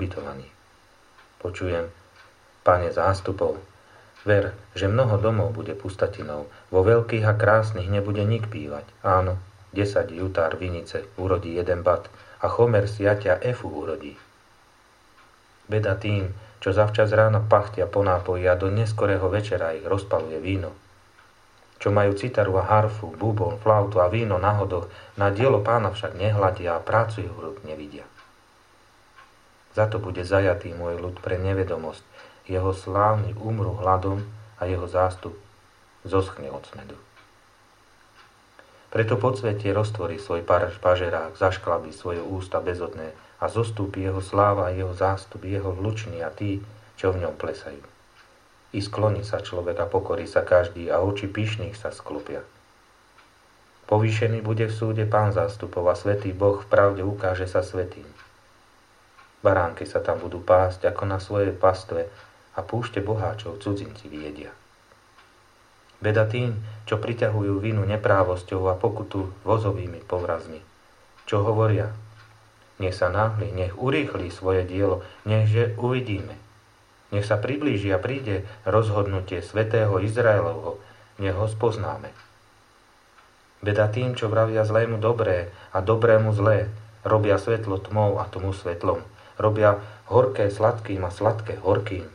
ubytovaní. Počujem: Pane zástupov, ver, že mnoho domov bude pustatinou, vo veľkých a krásnych nebude nik bývať. Áno, 10 jutár vinice urodí 1 bat a chomer siatia efu urodí. Beda tým, čo zavčas ráno pachtia po nápoji a do neskorého večera ich rozpaluje víno. Čo majú citaru a harfu, bubon, flautu a víno na hodoch, na dielo Pána však nehľadia a prácu jeho rúk nevidia. Za to bude zajatý môj ľud pre nevedomosť, jeho slávny umrú hladom a jeho zástup zoschne od smedu. Preto podsvetie roztvorí svoj pažerák, zašklabí svoje ústa bezodné a zostúpi jeho sláva a jeho zástup, jeho vluční a tí, čo v ňom plesajú. I skloní sa človek a pokorí sa každý a oči pyšných sa sklopia. Povýšený bude v súde Pán zástupov a svätý Boh v pravde ukáže sa svätým. Baránky sa tam budú pásť ako na svojej pastve a púšte boháčov cudzinci viedia. Beda tým, čo priťahujú vinu neprávosťou a pokutu vozovými povrazmi. Čo hovoria? Nech sa náhli, nech urýchli svoje dielo, nechže uvidíme. Nech sa priblíži a príde rozhodnutie svätého Izraelovho, nech ho spoznáme. Beda tým, čo vravia zlému dobré a dobrému zlé, robia svetlo tmou a tmu svetlom, robia horké sladkým a sladké horkým.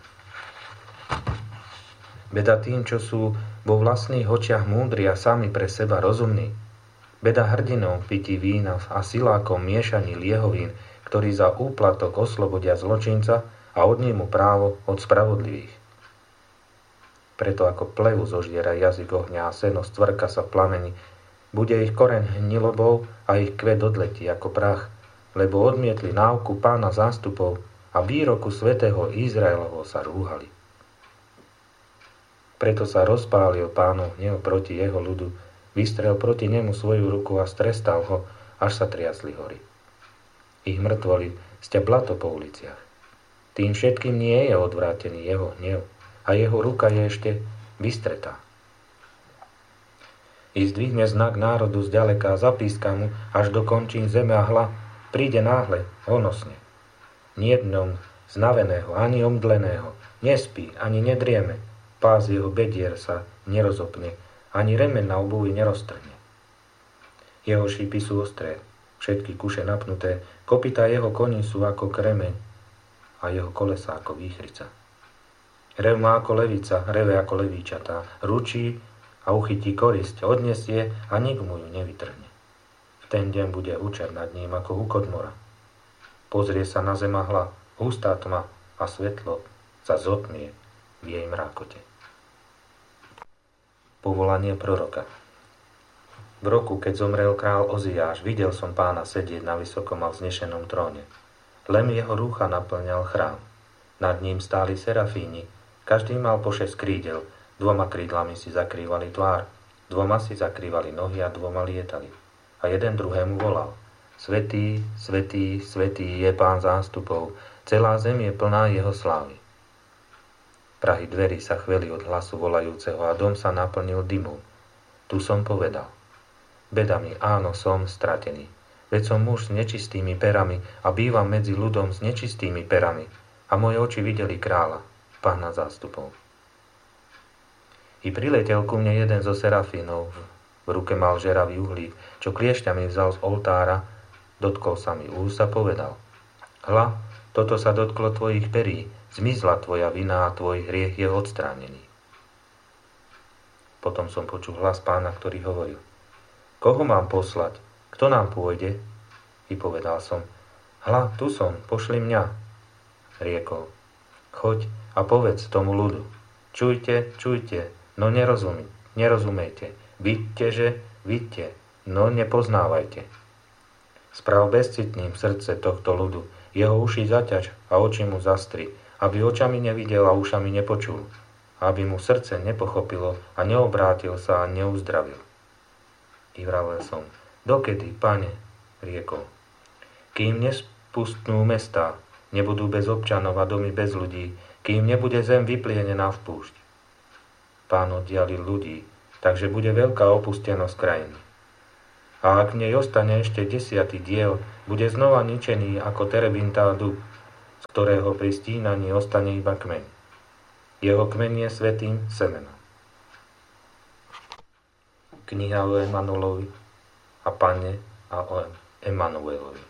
Beda tým, čo sú vo vlastných očiach múdri a sami pre seba rozumní. Beda hrdinom v pití vína a silákom miešaní liehovín, ktorí za úplatok oslobodia zločinca a odnímu právo od spravodlivých. Preto ako plevu zožiera jazyk ohňa a seno stvrka sa v plameni, bude ich koreň hnilobou a ich kvet odletí ako prach, lebo odmietli náuku Pána zástupov a výroku svätého Izraelovho sa rúhali. Preto sa rozpálil Pánov hnev proti jeho ľudu, vystrel proti nemu svoju ruku a strestal ho, až sa triasli hory. Ich mŕtvoli sťa blato po uliciach. Tým všetkým nie je odvrátený jeho hnev a jeho ruka je ešte vystretá. I zdvihne znak národu zďaleka a zapíska mu až do končín zeme a hla, príde náhle, honosne. Nie dňom znaveného, ani omdleného, nespí, ani nedrieme, pás jeho bedier sa nerozopne, ani remeň na obuvi neroztrhne. Jeho šípy sú ostré, všetky kuše napnuté, kopytá jeho koní sú ako kremeň a jeho kolesa ako výchrica. Rev má ako levica, reve ako levíčatá, ručí a uchytí korisť, odnesie a nik mu ju nevytrhne. V ten deň bude hučať nad ním ako hukot mora. Pozrie sa na zem a hla, hustá tma a svetlo sa zotmie v jej mrákote. Povolanie proroka. V roku, keď zomrel král Oziáš, videl som Pána sedieť na vysokom a vznešenom tróne. Lem jeho rúcha naplňal chrám. Nad ním stáli serafíni, každý mal po 6 krídel, 2 krídlami si zakrývali tvár, 2 si zakrývali nohy a 2 lietali. A jeden druhému volal: Svätý, svätý, svätý je Pán zástupov, celá zem je plná jeho slávy. Prahy dverí sa chveli od hlasu volajúceho a dom sa naplnil dymom. Tu som povedal: Beda mi, áno, som stratený. Veď som muž s nečistými perami a bývam medzi ľudom s nečistými perami a moje oči videli kráľa, Pána zástupov. I priletel ku mne jeden zo serafínov, v ruke mal žeravý uhlík, čo kliešťami vzal z oltára, dotkol sa mi úst a povedal: Hľa, toto sa dotklo tvojich perí, zmizla tvoja vina a tvoj hriech je odstránený. Potom som počul hlas Pána, ktorý hovoril: Koho mám poslať? Kto nám pôjde? I povedal som: Hľa, tu som, pošli mňa. Riekol: Choď a povedz tomu ľudu: Čujte, čujte, no nerozumejte. Vidte, no nepoznávajte. Sprav bezcitným srdce tohto ľudu, jeho uši zaťač a oči mu zastri, aby očami nevidel a ušami nepočul, aby mu srdce nepochopilo a neobrátil sa a neuzdravil. I vravel som: Dokedy, Pane? Riekol: Kým nespustnú mestá, nebudú bez občanov a domy bez ľudí, kým nebude zem vyplienená v púšť. Pán oddialil ľudí, takže bude veľká opustenosť krajiny. A ak v nej ostane ešte 10. diel, bude znova ničený ako terebintá dub. z ktorého pri stínaní ostane iba kmeň. Jeho kmeň je svätým semenom. Kniha o Emanuelovi a Panne a o Emanuelovi.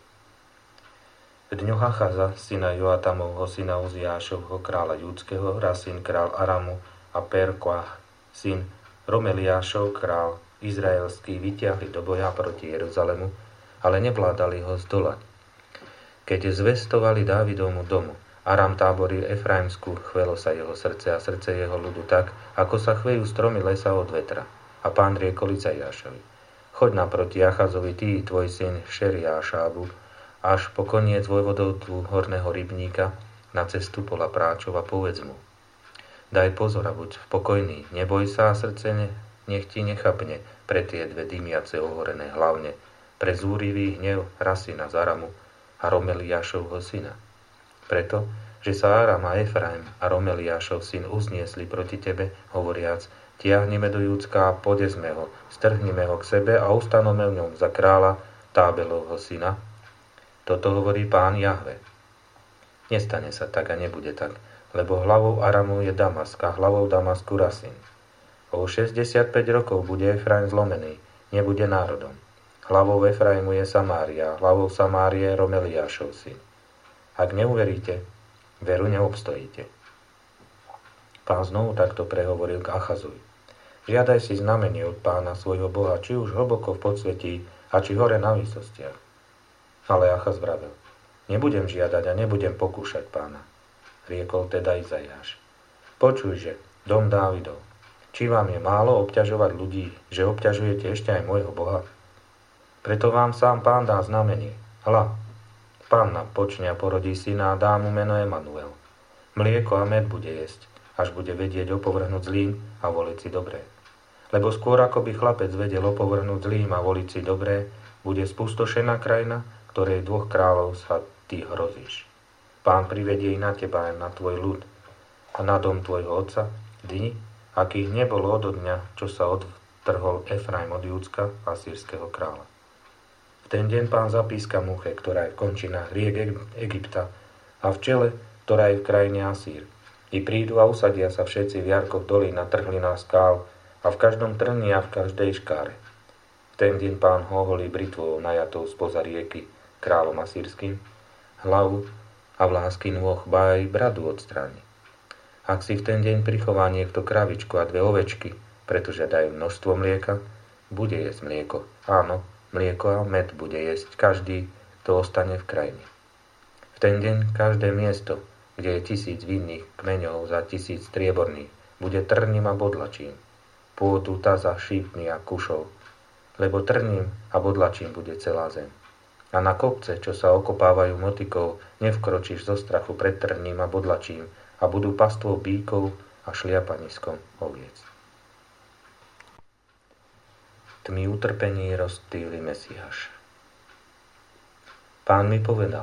V dňoch Achaza, syna Joatamovho, syna Uziášovho, kráľa Júdskeho, Rasin, král Aramu a Perkoach, syn Romeliášov, král izraelský, vytiahli do boja proti Jeruzalemu, ale nevládali ho zdolať. Keď zvestovali Dávidovmu domu, Aram táboril Efraimsku, chvelo sa jeho srdce a srdce jeho ľudu tak, ako sa chvejú stromy lesa od vetra. A Pán riekol Izaiášovi: Choď naproti Achazovi, ty, tvoj syn Šeriášábu, až po koniec vojvodovtvu horného rybníka na cestu pola práčov a povedz mu: Daj pozor a buď pokojný, neboj sa a srdce nech ti nechapne pre tie dve dymiace ohorené, hlavne pre zúrivý hnev Rasina z Aramu a Romeliášovho syna. Preto, že sa Aram a Efraim a Romeliášov syn uzniesli proti tebe, hovoriac: Tiahnime do Júdska a podezme ho, strhnime ho k sebe a ustanovme v ňom za kráľa Tábelovho syna. Toto hovorí Pán Jahve. Nestane sa tak a nebude tak, lebo hlavou Aramu je Damask a hlavou Damasku Rasin. O 65 rokov bude Efraim zlomený, nebude národom. Hlavou Efraimu je Samária, hlavou Samárie Romeliášov syn. Ak neuveríte, veru neobstojíte. Pán znovu takto prehovoril k Achazovi: Žiadaj si znamenie od Pána svojho Boha, či už hlboko v podsvetí a či hore na výsostiach. Ale Achaz vravel: Nebudem žiadať a nebudem pokúšať Pána. Riekol teda Izaiáš: Počujže, dom Dávidov, či vám je málo obťažovať ľudí, že obťažujete ešte aj môjho Boha? Preto vám sám Pán dá znamenie. Hľa, Panna počne a porodí syna a dá mu meno Emanuel. Mlieko a med bude jesť, až bude vedieť opovrhnúť zlým a voliť si dobré. Lebo skôr ako by chlapec vedel opovrhnúť zlým a voliť si dobré, bude spustošená krajina, ktorej dvoch kráľov sa ty hrozíš. Pán privedie i na teba aj na tvoj ľud a na dom tvojho otca dni, akých nebolo odo dňa, čo sa odtrhol Efraim od Júdska a sírskeho kráľa. V ten deň Pán zapíska muche, ktorá je v končinách riek Egypta a v čele, ktorá je v krajine Asír. I prídu a usadia sa všetci v jarkoch dolín na trhlinách skál a v každom trni a v každej škáre. V ten deň Pán hoholí britvou najatou spoza rieky kráľom asýrským hlavu a vlásky nôh, ba aj bradu odstráni. Ak si v ten deň prichová niekto kravičku a dve ovečky, pretože dajú množstvo mlieka, bude jesť mlieko. Áno, mlieko a med bude jesť každý, kto ostane v krajine. V ten deň každé miesto, kde je 1000 vinných kmeňov za 1000 strieborných, bude trním a bodlačím, pôdu taza, šípmi a kušov, lebo trním a bodlačím bude celá zem. A na kopce, čo sa okopávajú motikou, nevkročíš zo strachu pred trním a bodlačím a budú pastvou bíkov a šliapaniskom oviec. Tmy utrpení rozptýli Mesiáš. Pán mi povedal: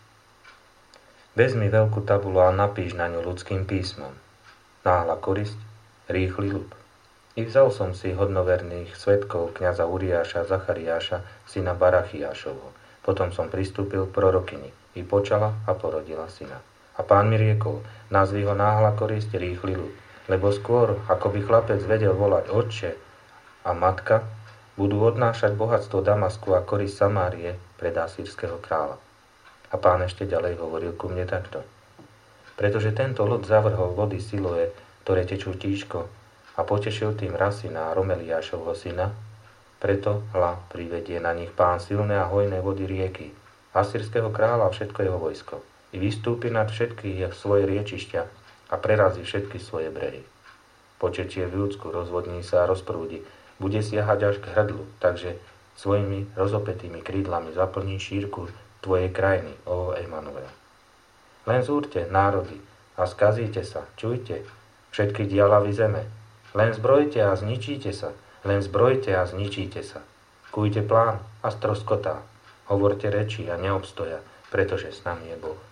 Vezmi veľkú tabulu a napíš na ňu ľudským písmom: Náhla korisť, rýchly ľud. I vzal som si hodnoverných svedkov kňaza Uriáša a Zachariáša, syna Barachiášovho. Potom som pristúpil k prorokyni, i počala a porodila syna. A Pán mi riekol: Nazvi ho Náhla korisť, rýchly ľud, lebo skôr, ako by chlapec vedel volať otče a matka, budú odnášať bohatstvo Damasku a korisť Samárie pred asýrskeho kráľa. A Pán ešte ďalej hovoril ku mne takto: Pretože tento ľud zavrhol vody Siloe, ktoré tečú tížko, a potešil tým Rasina a Romeliášovho syna, preto hľa privedie na nich Pán silné a hojné vody rieky, asýrskeho kráľa a všetko jeho vojsko, i vystúpi nad všetky svoje riečišťa a prerazí všetky svoje brehy. Početie v Júdsku rozvodní sa a rozprúdi, bude siahať až k hrdlu, takže svojimi rozopetými krídlami zaplní šírku tvojej krajiny, ó Emanuel. Len zúrte, národy, a skazíte sa, čujte, všetky dialavy zeme. Len zbrojte a zničíte sa, len zbrojte a zničíte sa. Kujte plán a stroskotá. Hovorte reči a neobstoja, pretože s nami je Boh.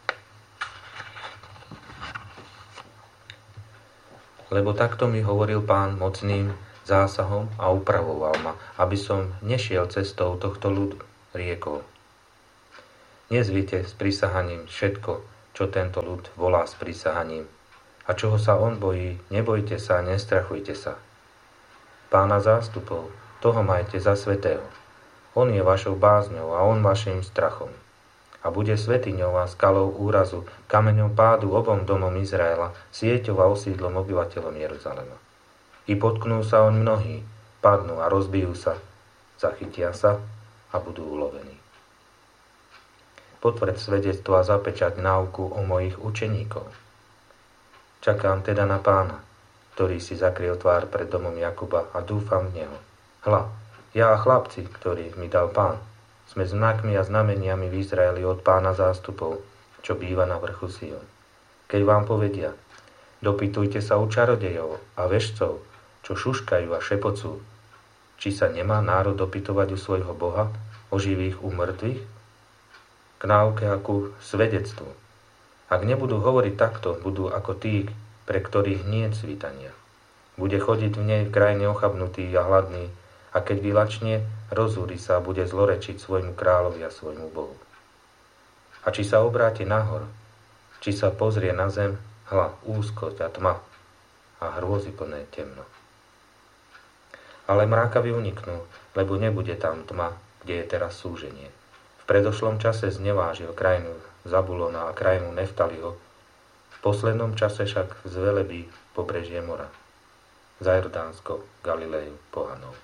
Lebo takto mi hovoril Pán mocným zásahom a upravoval ma, aby som nešiel cestou tohto ľudu, riekol: Nezvite s prisahaním všetko, čo tento ľud volá s prisahaním. A čoho sa on bojí, nebojte sa, nestrachujte sa. Pána zástupov, toho majte za svätého. On je vašou bázňou a on vašim strachom. A bude svätyňou a skalou úrazu, kameňom pádu obom domom Izraela, sieťou a osídlom obyvateľom Jeruzalema. I potknú sa oň mnohí, padnú a rozbijú sa, zachytia sa a budú ulovení. Potvrď svedectvo a zapečať náuku o mojich učeníkov. Čakám teda na Pána, ktorý si zakryl tvár pred domom Jakuba a dúfam v Neho. Hľa, ja a chlapci, ktorých mi dal Pán, sme znakmi a znameniami v Izraeli od Pána zástupov, čo býva na vrchu Sion. Keď vám povedia, dopytujte sa u čarodejov a vešcov, čo šuškajú a šepocú, či sa nemá národ dopytovať u svojho Boha, o živých u mŕtvych? K náuke a ku svedectvu. Ak nebudú hovoriť takto, budú ako tí, pre ktorých nie je svitania. Bude chodiť v nej v krajine ochabnutý a hladný, a keď vylačne, rozúri sa a bude zlorečiť svojmu kráľovi a svojmu Bohu. A či sa obráti nahor, či sa pozrie na zem, hľa, úzkosť a tma a hrôzy plné temno. Ale mrákavi uniknú, lebo nebude tam tma, kde je teraz súženie. V predošlom čase znevážil krajinu Zabulona a krajinu Neftaliho, v poslednom čase však zvelebí pobrežie mora, za Jordánsko, Galileju, pohanov.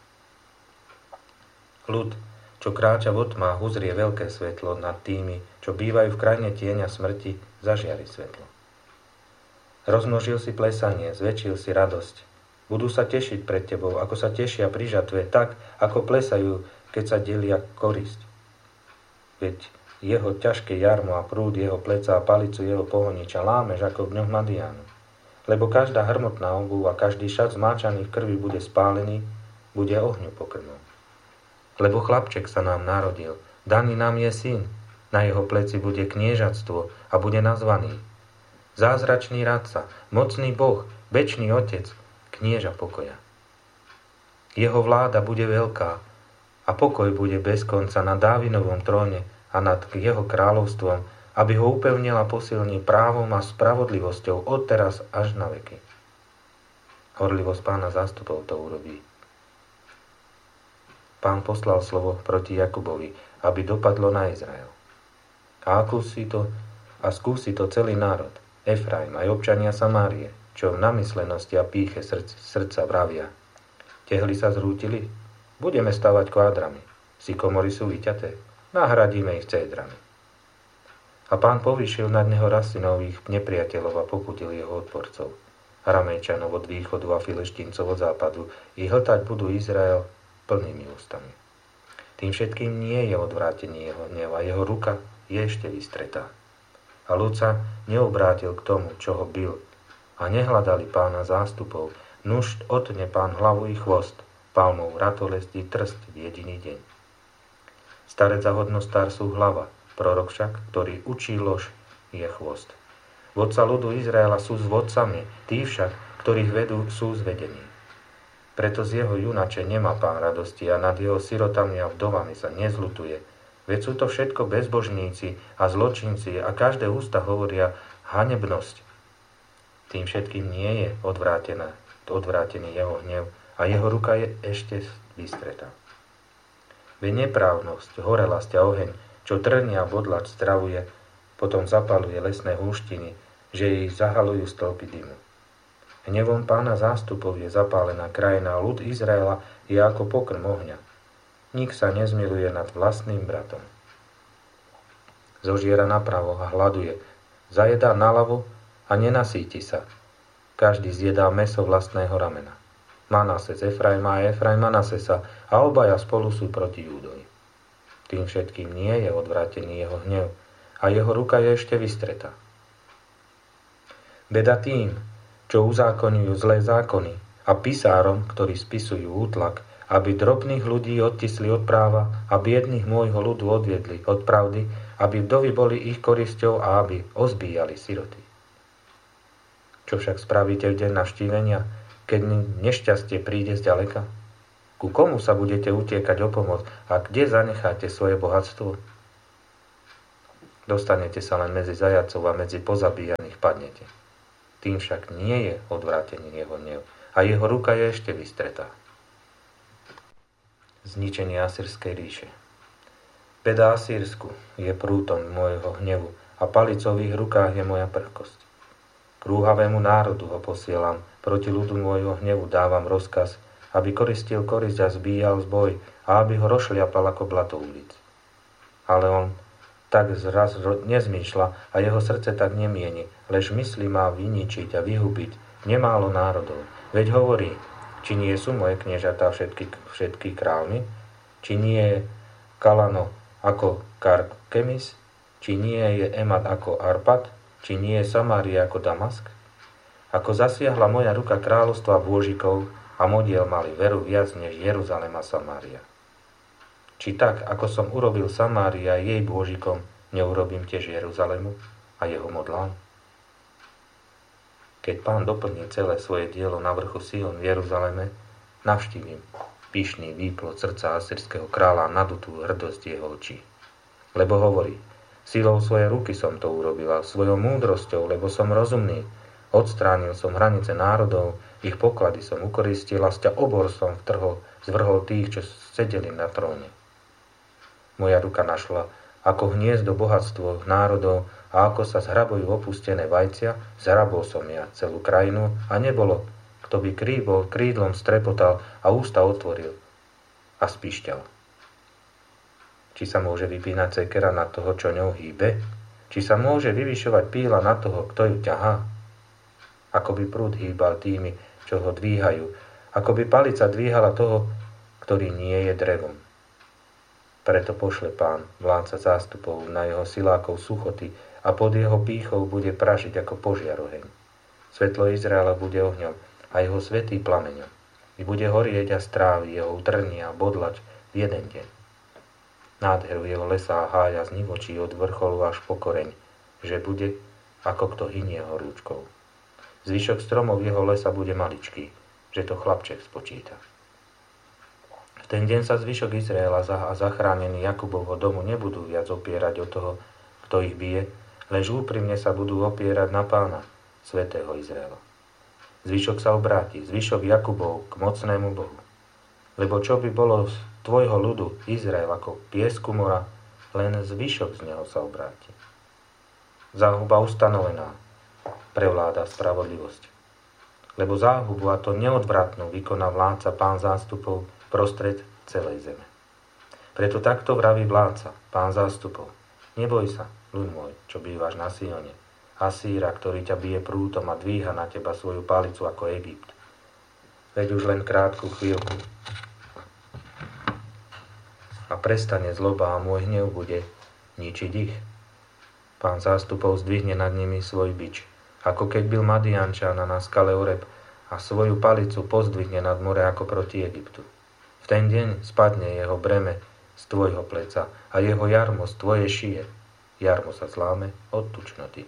Ľud, čo kráča v otmách, uzrie veľké svetlo nad tými, čo bývajú v krajine tieňa smrti, zažiari svetlo. Rozmnožil si plesanie, zväčšil si radosť. Budú sa tešiť pred tebou, ako sa tešia pri žatve, tak, ako plesajú, keď sa delia korisť. Veď jeho ťažké jarmo a prúd jeho pleca a palicu jeho pohoniča lámeš ako v dňoch Madiánu. Lebo každá hrmotná obuv a každý šat zmáčaný v krvi bude spálený, bude ohňu pokrmom. Lebo chlapček sa nám narodil, daný nám je syn, na jeho pleci bude kniežatstvo a bude nazvaný Zázračný radca, mocný Boh, večný Otec, knieža pokoja. Jeho vláda bude veľká a pokoj bude bez konca na Dávinovom tróne a nad jeho kráľovstvom, aby ho upevnil a posilnil právom a spravodlivosťou od teraz až na veky. Horlivosť Pána zástupov to urobí. Pán poslal slovo proti Jakubovi, aby dopadlo na Izrael. A skúsi to celý národ, Efraim aj občania Samárie, čo v namyslenosti a pýche srdca vravia. Tehly sa zrútili? Budeme stavať kvádrami. Sykomory sú vyťaté? Nahradíme ich cédrami. A Pán povýšil nad neho rasinových nepriateľov a poputil jeho odporcov. Aramejčanov od východu a Filištíncov od západu, i hltať budú Izrael plnými ústami. Tým všetkým nie je odvrátenie jeho hneva, jeho ruka je ešte vystretá. A ľud sa neobrátil k tomu, čo ho bil, a nehľadali Pána zástupov, nuž otne Pán hlavu i chvost, palmou ratolesti trst v jediný deň. Starec a hodnostár sú hlava, prorok však, ktorý učí lož, je chvost. Vodca ľudu Izraela sú s vodcami, tí však, ktorých vedú, sú zvedení. Preto z jeho junače nemá Pán radosti a nad jeho sirotami a vdovami sa nezľutuje. Veď sú to všetko bezbožníci a zločinci a každé ústa hovoria hanebnosť. Tým všetkým nie je odvrátený jeho hnev a jeho ruka je ešte vystretá. Veď neprávnosť, horelasť a oheň, čo trnia bodlač stravuje, potom zapaluje lesné húštiny, že ich zahalujú stĺpy dymu. Hnevom Pána zástupov je zapálená krajina a ľud Izraela je ako pokrm ohňa. Nik sa nezmiluje nad vlastným bratom. Zožiera napravo a hladuje, zajedá naľavo a nenasíti sa. Každý zjedá mäso vlastného ramena. Manase z Efraima a Efraim Manasesa a obaja spolu sú proti Júdovi. Tým všetkým nie je odvrátený jeho hnev a jeho ruka je ešte vystretá. Beda tým, čo uzákonujú zlé zákony a pisárom, ktorí spisujú útlak, aby drobných ľudí odtisli od práva a biedných môjho ľudu odviedli od pravdy, aby vdovy boli ich korisťou a aby ozbíjali siroty. Čo však spravíte v deň navštívenia, keď nešťastie príde zďaleka? Ku komu sa budete utiekať o pomoc a kde zanecháte svoje bohatstvo? Dostanete sa len medzi zajacov a medzi pozabíjaných padnete. Tým však nie je odvrátený jeho hnev a jeho ruka je ešte vystretá. Zničenie Asýrskej ríše. Beda Asýrsku je prútom môjho hnevu a palicou v ich rukách je moja prchkosť. K rúhavému národu ho posielam, proti ľudu môjho hnevu dávam rozkaz, aby koristil korisť a zbíjal zboj a aby ho rozšliapal ako blato ulic. Ale on tak zraz nezmýšľa a jeho srdce tak nemieni, lež myslí má vyničiť a vyhubiť nemálo národov. Veď hovorí, či nie sú moje kniežatá všetky kráľmi, či nie je Kalano ako Karkemis, či nie je Emat ako Arpad, či nie je Samária ako Damask. Ako zasiahla moja ruka kráľovstva bôžikov a modiel mali veru viac než Jeruzalém a Samária. Či tak, ako som urobil Samária jej bôžikom, neurobím tiež Jeruzalému a jeho modlám? Keď Pán doplní celé svoje dielo na vrchu Sion v Jeruzaleme, navštívim pyšný výplod srdca asýrskeho kráľa a nadutú hrdosť jeho očí. Lebo hovorí, silou svojej ruky som to urobil, svojou múdrosťou, lebo som rozumný. Odstránil som hranice národov, ich poklady som ukoristil a sťa obor som zvrhol tých, čo sedeli na tróne. Moja ruka našla ako hniezdo bohatstvo národov a ako sa zhrabujú opustené vajcia, zhrabol som ja celú krajinu a nebolo, kto by krídlom strepotal a ústa otvoril a spíšťal. Či sa môže vypínať cekera na toho, čo ňou hýbe? Či sa môže vyvyšovať píla na toho, kto ju ťahá? Ako by prúd hýbal tými, čo ho dvíhajú, ako by palica dvíhala toho, ktorý nie je drevom. Preto pošle Pán, vládca zástupov, na jeho silákov suchoty a pod jeho pýchou bude prašiť ako požiar oheň. Svetlo Izraela bude ohňom a jeho svätý plameňom. I bude horieť a strávi jeho utrnie a bodlač v jeden deň. Nádheru jeho lesa a hája znivočí od vrcholu až po koreň, že bude, ako kto hynie horúčkou. Zvyšok stromov jeho lesa bude maličký, že to chlapček spočíta. V ten deň sa zvyšok Izraela a zachránení Jakubovho domu nebudú viac opierať o toho, kto ich bije, lež úprimne sa budú opierať na Pána, svätého Izraela. Zvyšok sa obráti, zvyšok Jakubov k mocnému Bohu. Lebo čo by bolo z tvojho ľudu Izrael ako piesku mora, len zvyšok z neho sa obráti. Záhuba ustanovená, prevláda spravodlivosť. Lebo záhubu, a to neodvratnú, vykoná vládca Pán zástupov prostred celej zeme. Preto takto vraví vládca, Pán zástupov. Neboj sa, ľud môj, čo bývaš na Sione, Asýra, ktorý ťa bije prútom a dvíha na teba svoju palicu ako Egypt. Veď už len krátku chvíľku a prestane zloba a môj hnev bude ničiť ich. Pán zástupov zdvihne nad nimi svoj bič, ako keď byl Madiančana na skale Oreb a svoju palicu pozdvihne nad more ako proti Egyptu. V ten deň spadne jeho breme z tvojho pleca a jeho jarmo z tvojej šije. Jarmo sa zláme od tučnoty.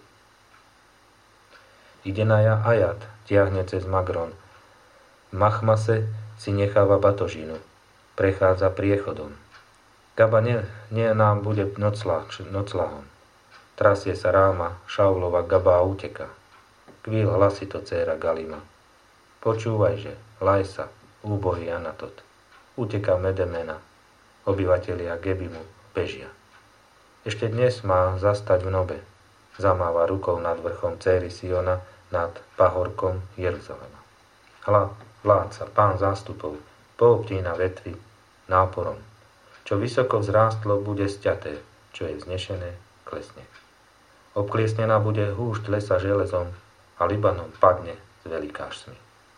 Idenaja Ajat tiahne cez Magron. V Machmase si necháva batožinu. Prechádza priechodom. Gaba nám bude noclahom. Trasie sa Ráma, Šaulova Gaba a uteka. Kvíl hlasito dcéra Galima. Počúvajže, Lajsa, úbohý Anatot. Uteka Medemena. Obyvatelia Gebimu bežia. Ešte dnes má zastať v Nobe. Zamáva rukou nad vrchom céry Siona, nad pahorkom Jeruzalema. Vládca, Pán zástupov, poobtína vetvy náporom. Čo vysoko vzrástlo, bude sťaté, čo je vznešené, klesne. Obkliesnená bude húšť lesa železom a Libanon padne s velikášmi.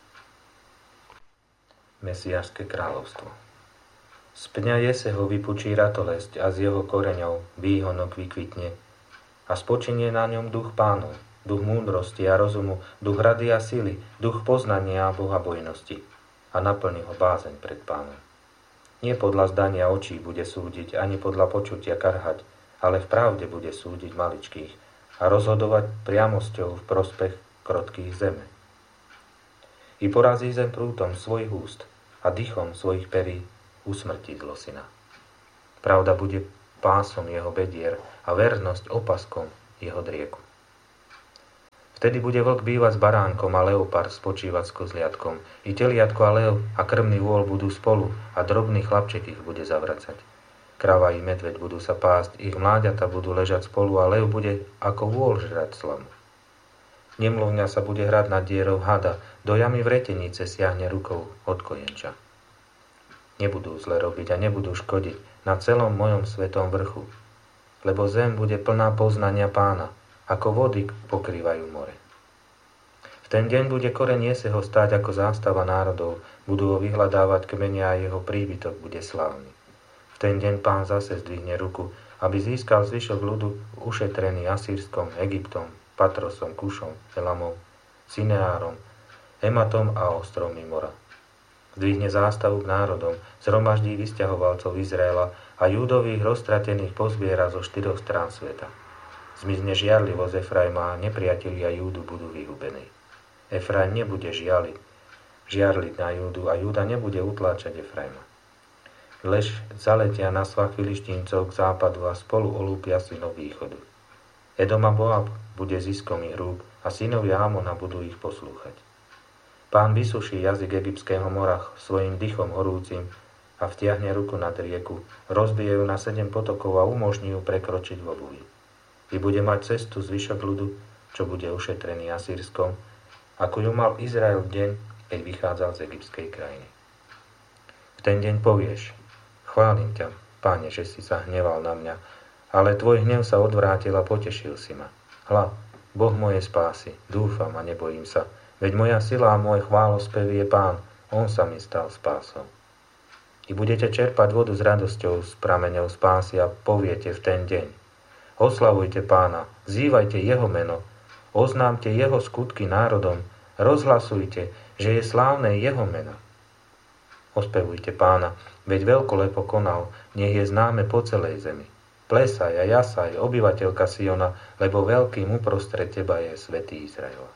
Mesiášske kráľovstvo. Z pňa Jeseho vypučí ratolesť a z jeho koreňov výhonok vykvitne a spočinie na ňom duch Pánov, duch múdrosti a rozumu, duch rady a sily, duch poznania a bohabojnosti a naplní ho bázeň pred Pánom. Nie podľa zdania očí bude súdiť, ani podľa počutia karhať, ale v pravde bude súdiť maličkých a rozhodovať priamosťou v prospech krotkých zeme. I porazí zem prútom svojich úst a dychom svojich perí usmrtí zlosina. Pravda bude pásom jeho bedier a vernosť opaskom jeho drieku. Vtedy bude vlk bývať s baránkom a leopard spočívať s kozliatkom. I teliatko a lev a krmný vôl budú spolu a drobný chlapček ich bude zavracať. Krava i medveď budú sa pásť, ich mláďata budú ležať spolu a lev bude ako vôl žrať slamu. Nemluvňa sa bude hrať nad dierou hada, do jamy v retenice siahne rukou od kojenča. Nebudú zle robiť a nebudú škodiť na celom mojom svetom vrchu, lebo zem bude plná poznania Pána, ako vody pokrývajú more. V ten deň bude koreň Jeseho stáť ako zástava národov, budú ho vyhľadávať kmenia a jeho príbytok bude slávny. V ten deň Pán zase zdvihne ruku, aby získal zvyšok ľudu ušetrený Asýrskom, Egyptom, Patrosom, Kušom, Elamom, Sineárom, Ematom a ostrovmi mora. Zdvihne zástavu k národom, zhromaždí vysťahovalcov Izraela a Júdových roztratených pozbiera zo 4 strán sveta. Zmizne žiarlivosť Efraima a nepriatelia Júdu budú vyhubení. Efraim nebude žiarliť na Júdu a Júda nebude utláčať Efraima. Lež zaletia na svah Filištíncov k západu a spolu olúpia synov východu. Edom a Moab bude ziskom ich rúk a synovia Amona budú ich poslúchať. Pán vysuší jazyk egyptského mora svojim dychom horúcim a vtiahne ruku nad rieku, rozbije ju na 7 potokov a umožní ju prekročiť v obuvi. I bude mať cestu zvyšok ľudu, čo bude ušetrený Asýrskom, ako ju mal Izrael v deň, keď vychádzal z egyptskej krajiny. V ten deň povieš: chválim ťa, Páne, že si sa hneval na mňa, ale tvoj hnev sa odvrátil a potešil si ma. Hľa, Boh mojej spásy, dúfam a nebojím sa, veď moja sila a môj chválospev je Pán, on sa mi stal spásou. I budete čerpať vodu s radosťou z prameňov spásy a poviete v ten deň: oslavujte Pána, vzývajte jeho meno, oznámte jeho skutky národom, rozhlasujte, že je slávne jeho meno. Ospevujte Pána, veď veľkolepo konal, nech je známe po celej zemi. Plesaj a jasaj, obyvateľka Siona, lebo veľkým uprostred teba je svätý Izraela.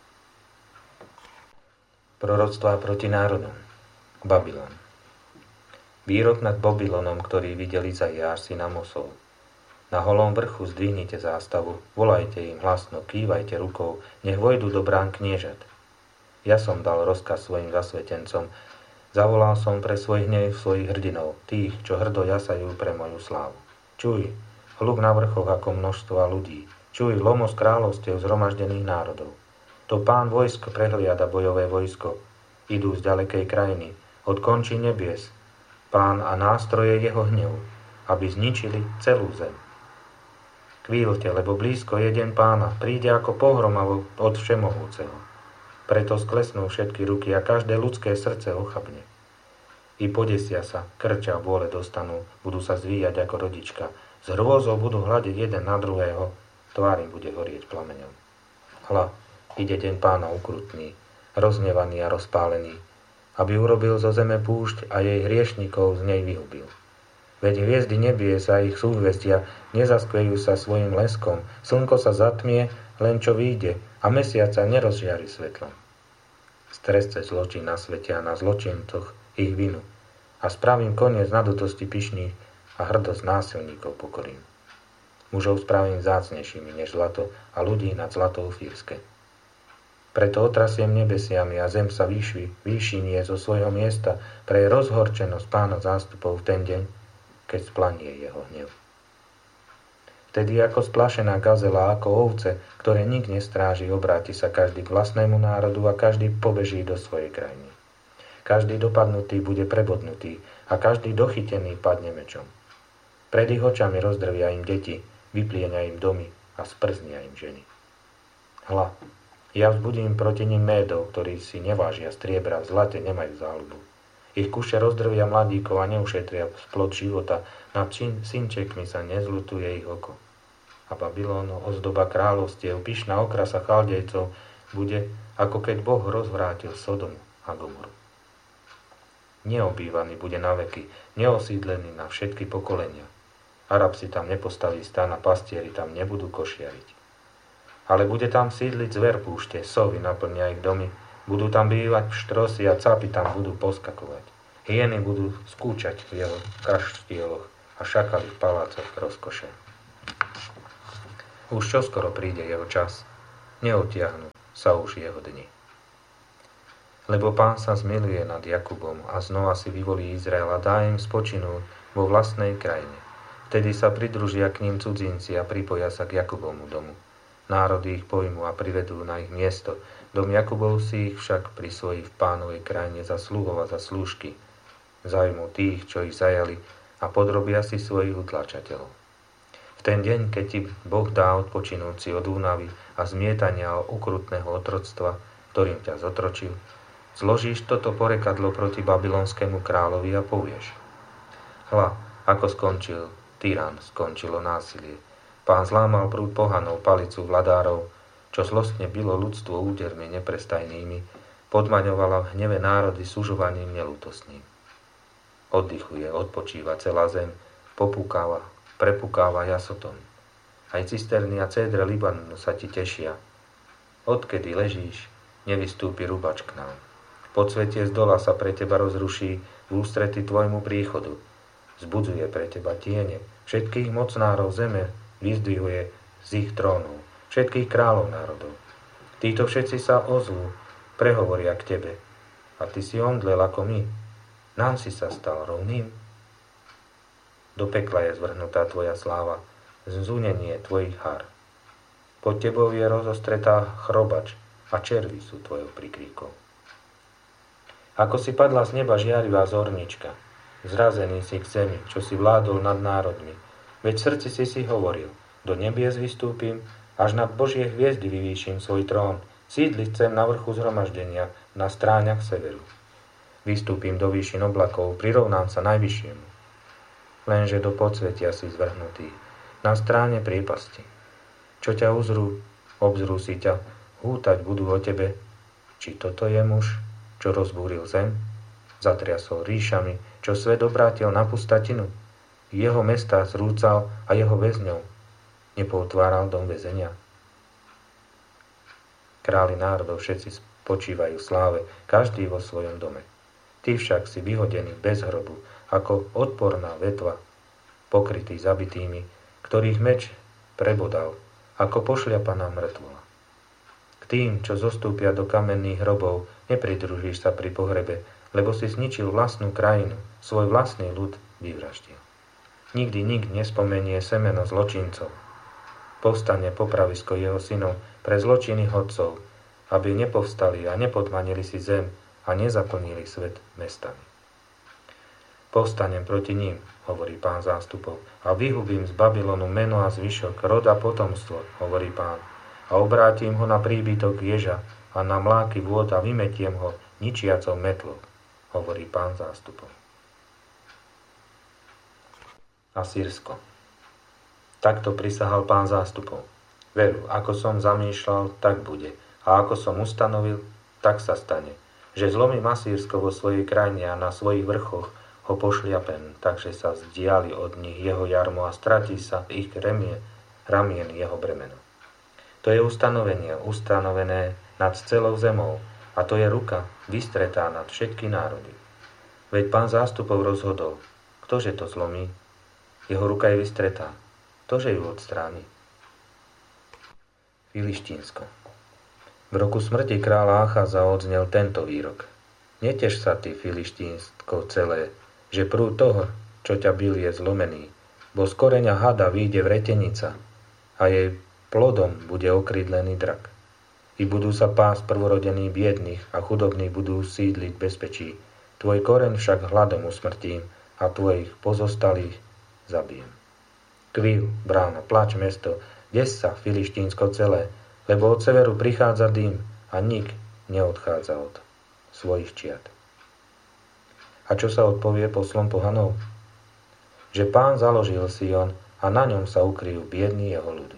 Proroctvá proti národom. Babylon. Výrok nad Babylonom, ktorý videl Izaiáš syn Amosov. Na holom vrchu zdvihnite zástavu, volajte im hlasno, kývajte rukou, nech vojdu do brán kniežat. Ja som dal rozkaz svojim zasvetencom, zavolal som pre svoj hnev svojich hrdinov, tých, čo hrdo jasajú pre moju slávu. Čuj, hluk na vrchoch ako množstva ľudí, čuj lomos kráľovstiev zhromaždených národov. To Pán vojsk prehliada bojové vojsko, idú z ďalekej krajiny, od končí nebies, Pán a nástroje jeho hnevu, aby zničili celú zem. Chvíľte, lebo blízko je deň Pána, príde ako pohroma od Všemohúceho. Preto sklesnú všetky ruky a každé ľudské srdce ochabne. I podesia sa, krča a bôle dostanú, budú sa zvíjať ako rodička. Z hrôzou budú hľadiť jeden na druhého, tvár im bude horieť plameňom. Hľa, ide deň Pána ukrutný, roznevaný a rozpálený, aby urobil zo zeme púšť a jej hriešnikov z nej vyhubil. Veď hviezdy nebies a ich súhvestia nezaskvejú sa svojim leskom, slnko sa zatmie, len čo vyjde, a mesiac sa nerozžiari svetlom. Stresce zločin na svete a na zločincoch ich vinu a spravím koniec nadutosti pyšných a hrdosť násilníkov pokorím. Mužov spravím vzácnejšími než zlato a ľudí nad zlatou fírske. Preto otrasiem nebesiami a zem sa výšinie zo svojho miesta pre rozhorčenosť Pána zástupov v ten deň, keď splanie jeho hnev. Vtedy ako splašená gazela, ako ovce, ktoré nik nestráži, obráti sa každý k vlastnému národu a každý pobeží do svojej krajiny. Každý dopadnutý bude prebodnutý a každý dochytený padne mečom. Pred ich očami rozdrvia im deti, vyplienia im domy a sprznia im ženy. Hľa, ja vzbudím proti nim Médov, ktorí si nevážia striebra, v zlate nemajú záľubu. Ich kuše rozdrvia mladíkov a neušetria splod života, nad synčekmi sa nezľutuje ich oko. A Babylón, ozdoba kráľovstiev, pyšná okrasa Chaldejcov, bude, ako keď Boh rozvrátil Sodomu a Gomoru. Neobývaný bude na veky, neosídlený na všetky pokolenia. Arab si tam nepostaví stan a pastieri tam nebudú košiariť. Ale bude tam sídliť zver púšte, sovy naplnia ich domy, budú tam bývať pštrosy a capy tam budú poskakovať. Hyeny budú skúčať v jeho kaštieloch a a šakali v palácoch rozkoše. Už čoskoro príde jeho čas, neotiahnu sa už jeho dni. Lebo Pán sa zmiluje nad Jakubom a znova si vyvolí Izrael a dá im spočinúť vo vlastnej krajine. Vtedy sa pridružia k ním cudzinci a pripoja sa k Jakubovmu domu. Národy ich pojmú a privedú na ich miesto. Dom Jakubov si ich však prisvojí v Pánovej krajine za sluhov a za slúžky. Zajmú tých, čo ich zajali, a podrobia si svojich utlačateľov. V ten deň, keď ti Boh dá odpočinúť si od únavy a zmietania okrutného otroctva, ktorým ťa zotročil, zložíš toto porekadlo proti babylonskému kráľovi a povieš: Hľa, ako skončil tyran, skončilo násilie. Pán zlámal prúd pohanov, palicu vladárov, čo zlostne bylo ľudstvo údermi neprestajnými, podmaňovala v hneve národy sužovaním nelútostným. Oddychuje, odpočíva celá zem, prepúkáva jasotom. Aj cisterny a cédre Libanonu sa ti tešia. Odkedy ležíš, nevystúpi rubač k nám. Podsvetie z dola sa pre teba rozruší v ústrety tvojmu príchodu. Zbudzuje pre teba tiene. Všetkých mocnárov zeme vyzdvihuje z ich trónov. Všetkých kráľov národov. Títo všetci sa ozvú, prehovoria k tebe. A ty si omdlel ako my. Nám si sa stal rovným. Do pekla je zvrhnutá tvoja sláva, zúnenie tvojich hár. Pod tebou je rozostretá chrobač a červy sú tvojou prikríkou. Ako si padla z neba žiarivá zornička, zrazený si k zemi, čo si vládol nad národmi. Veď v srdci si hovoril: do nebies vystúpim, až nad Božie hviezdy vyvýšim svoj trón, sídliť chcem na vrchu zhromaždenia, na stráňach severu. Vystúpim do výšin oblakov, prirovnám sa najvyššiemu. Lenže do podsvetia si zvrhnutý, na stráne priepasti. Čo ťa uzrú, obzrú si ťa, hútať budú o tebe. Či toto je muž, čo rozbúril zem? Zatriasol ríšami, čo svet obrátil na pustatinu. Jeho mestá zrúcal a jeho väzňov nepootváral dom väzenia. Králi národov všetci spočívajú v sláve, každý vo svojom dome. Ty však si vyhodený bez hrobu, ako odporná vetva, pokrytý zabitými, ktorých meč prebodal, ako pošliapaná mŕtvola. K tým, čo zostúpia do kamenných hrobov, nepridružíš sa pri pohrebe, lebo si zničil vlastnú krajinu, svoj vlastný ľud vyvraždil. Nikdy nik nespomenie semeno zločincov. Povstane popravisko jeho synov pre zločiny hodcov, aby nepovstali a nepodmanili si zem a nezaplnili svet mestami. Povstanem proti ním, hovorí Pán zástupov, a vyhubím z Babylonu meno a zvyšok, rod a potomstvo, hovorí Pán, a obrátim ho na príbytok ježa a na mláky vôd a vymetiem ho ničiacou metlou, hovorí Pán zástupov. Asýrsko. Takto prisahal Pán zástupov. Veru, ako som zamýšľal, tak bude, a ako som ustanovil, tak sa stane, že zlomím Asýrsko vo svojej krajine a na svojich vrchoch ho pošliapem, takže sa vzdiali od nich jeho jarmo a stratí sa ich ramien jeho bremeno. To je ustanovené nad celou zemou, a to je ruka vystretá nad všetky národy. Veď Pán zástupov rozhodol, ktože to zlomí, jeho ruka je vystretá, ktože ju odstráni. Filištínsko. V roku smrti kráľa Achaza odznel tento výrok: Neteš sa, ty, Filištínsko celé, že prúd toho, čo ťa bil, je zlomený, bo z koreňa hada vyjde vretenica a jej plodom bude okrídlený drak. I budú sa pásť prvorodení biedných a chudobní budú sídliť v bezpečí. Tvoj koreň však hladom usmrtím a tvojich pozostalých zabijem. Kvív, brána, plač mesto, des sa, Filištínsko celé, lebo od severu prichádza dym a nik neodchádza od svojich čiat. A čo sa odpovie poslom pohanov? Že Pán založil Sion a na ňom sa ukryjú biední jeho ľudu.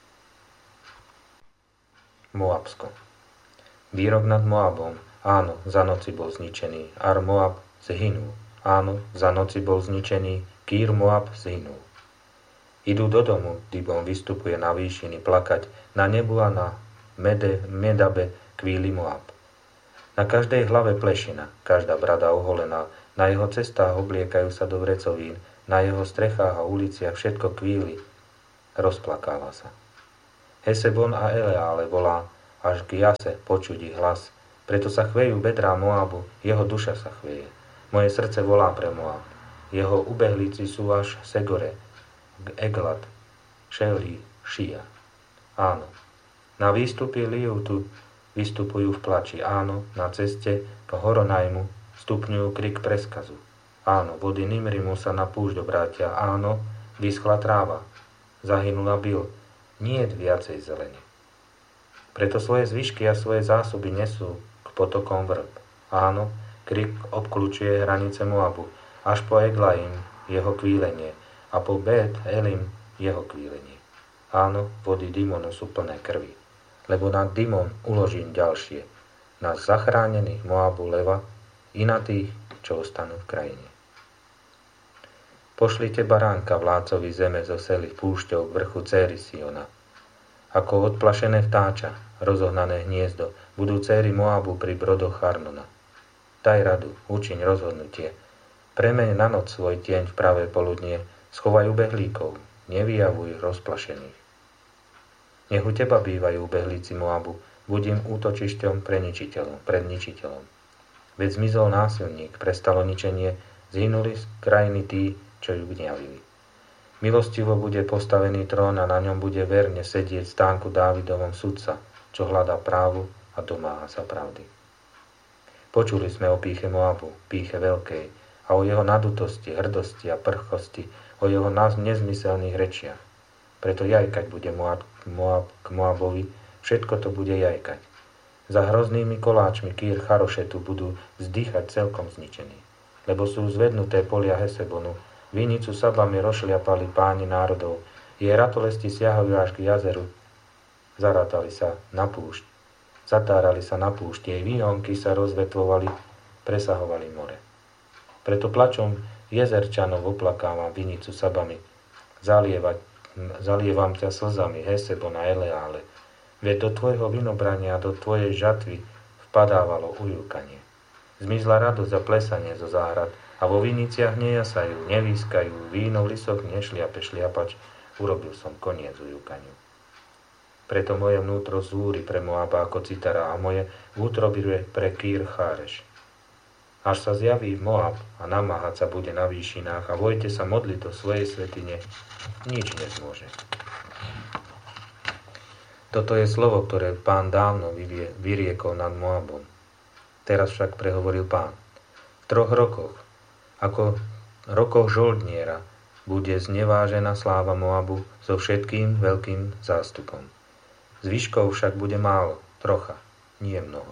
Moabsko. Výrok nad Moabom. Áno, za noci bol zničený. Ar Moab zhynul. Áno, za noci bol zničený. Kýr Moab zhynul. Idú do domu, Dibon vystupuje na výšiny plakať, na nebu a na Medabe kvíli Moab. Na každej hlave plešina, každá brada oholená, na jeho cestách obliekajú sa do vrecovín, na jeho strechách a uliciach všetko kvíli, rozplakáva sa. Hesebon a Eleále volá, až k Jase počudí hlas, preto sa chvejú bedrá Moabu, jeho duša sa chveje. Moje srdce volá pre Moab, jeho ubehlíci sú až Segore, k Eglat, Šeli, Šia. Áno, na výstupy Liutu vystupujú v plači, áno, na ceste k Horonajmu stupňujú krik preskazu. Áno, vody Nimrimu sa na púšť obrátia, áno, vyschla tráva, zahynula Bil, niet viacej zelene. Preto svoje zvyšky a svoje zásoby nesú k potokom vrb. Áno, krik obklúčuje hranice Moabu, až po Eglaim jeho kvílenie a po Bet Elim jeho kvílenie. Áno, vody Dimonu sú plné krvi, lebo na Dimon uložím ďalšie, na zachránených Moabu leva i na tých, čo ostanú v krajine. Pošlite baránka vládcovi zeme zo sely púšťou k vrchu céry Siona. Ako odplašené vtáča, rozohnané hniezdo, budú céry Moabu pri brodoch Arnona. Daj radu, učiň rozhodnutie. Premeň na noc svoj tieň v pravé poludnie, schovaj ubehlíkov, nevyjavuj rozplašených. Nech u teba bývajú ubehlíci Moabu, buď im útočišťom pred ničiteľom. Veď zmizol násilník, prestalo ničenie, zhynuli z krajiny tí, čo ju gňavili. Milostivo bude postavený trón a na ňom bude verne sedieť stánku Dávidovom sudca, čo hľadá právu a domáha sa pravdy. Počuli sme o pýche Moabu, pýche veľkej, a o jeho nadutosti, hrdosti a prchosti, o jeho nezmyselných rečiach. Preto jajkať bude Moab k Moabovi, všetko to bude jajkať. Za hroznými koláčmi Kýr Charošetu budú vzdychať celkom zničení, lebo sú zvednuté polia Hesebonu, vinicu Sabami rozšliapali páni národov, jej ratolesti siahajú až k jazeru, zarátali sa na púšť, zatárali sa na púšť, jej výhonky sa rozvetvovali, presahovali more. Preto plačom jezerčanov oplakávam vinicu Sabami, zalievam ťa slzami Hesebon a Eleále, veď do tvojho vinobrania a do tvojej žatvy vpadávalo ujúkanie. Zmizla radosť a plesanie zo záhrad, a vo viniciach nejasajú, nevýskajú, víno v lisoch nešliape šliapač, urobil som koniec ujúkaniu. Preto moje vnútro zúri pre Moaba ako citara a moje útroby pre Kýr Cháreš. Až sa zjaví Moab a namáhať sa bude na výšinách a vojte sa modliť do svojej svätyne, nič nezmôže. Toto je slovo, ktoré Pán dávno vyriekol nad Moabom. Teraz však prehovoril Pán. V 3 rokoch, ako rokoch žoldniera, bude znevážená sláva Moabu so všetkým veľkým zástupom. Zvyškov však bude málo, trocha, nie mnoho.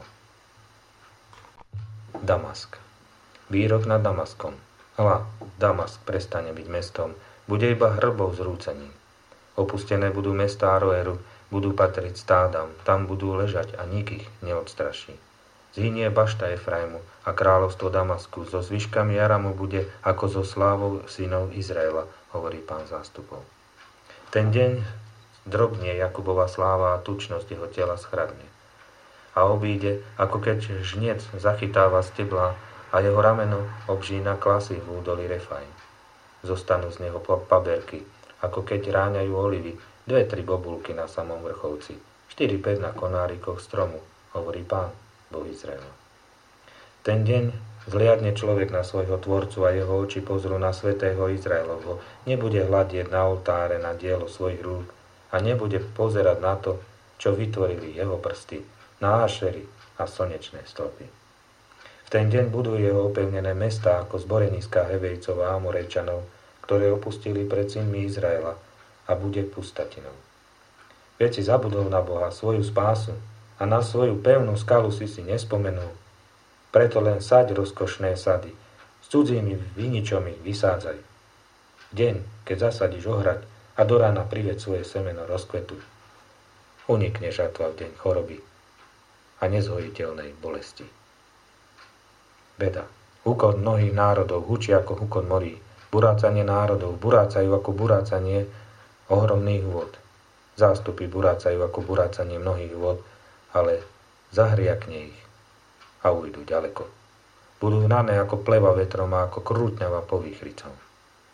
Damask. Výrok nad Damaskom. Hľa, Damask prestane byť mestom, bude iba hrbou zrúcaním. Opustené budú mestá Aroeru, budú patriť stádam, tam budú ležať a nik ich neodstraší. Zhynie bašta Efraimu a kráľovstvo Damasku, so zvyškami Aramu bude ako so slávou synov Izraela, hovorí Pán zástupov. Ten deň drobnie Jakubova sláva a tučnosť jeho tela schradne. A obíde, ako keď žniec zachytáva stebla a jeho rameno obžína klasy v údolí Refaim. Zostanú z neho paberky, ako keď ráňajú olivy, 2-3 bobulky na samom vrchovci, 4-5 na konárikoch stromu, hovorí Pán, Boh Izraela. Ten deň zliadne človek na svojho tvorcu a jeho oči pozrú na svätého Izraelovho, nebude hľadieť na oltáre na dielo svojich rúk a nebude pozerať na to, čo vytvorili jeho prsty, na ášery a slnečné stĺpy. V ten deň budú jeho opevnené mestá ako zboreniska Hevejcov a Amorejčanov, ktoré opustili pred synmi Izraela, a bude pustatinou. Veď si zabudol na Boha svoju spásu a na svoju pevnú skalu si nespomenul. Preto len saď rozkošné sady, s cudzími viničom ich vysádzaj. Deň, keď zasadíš ohrať a do rána priveď svoje semeno rozkvetu. Unikne žatva v deň choroby a nezhojiteľnej bolesti. Beda. Hukot mnohých národov hučí ako hukot morí. Burácanie národov burácajú ako burácanie ohromných vôd. Zástupy burácajú ako burácanie mnohých vôd, ale zahriakne ich a ujdu ďaleko. Budú hnané ako pleva vetrom a ako krútňava povýchricou.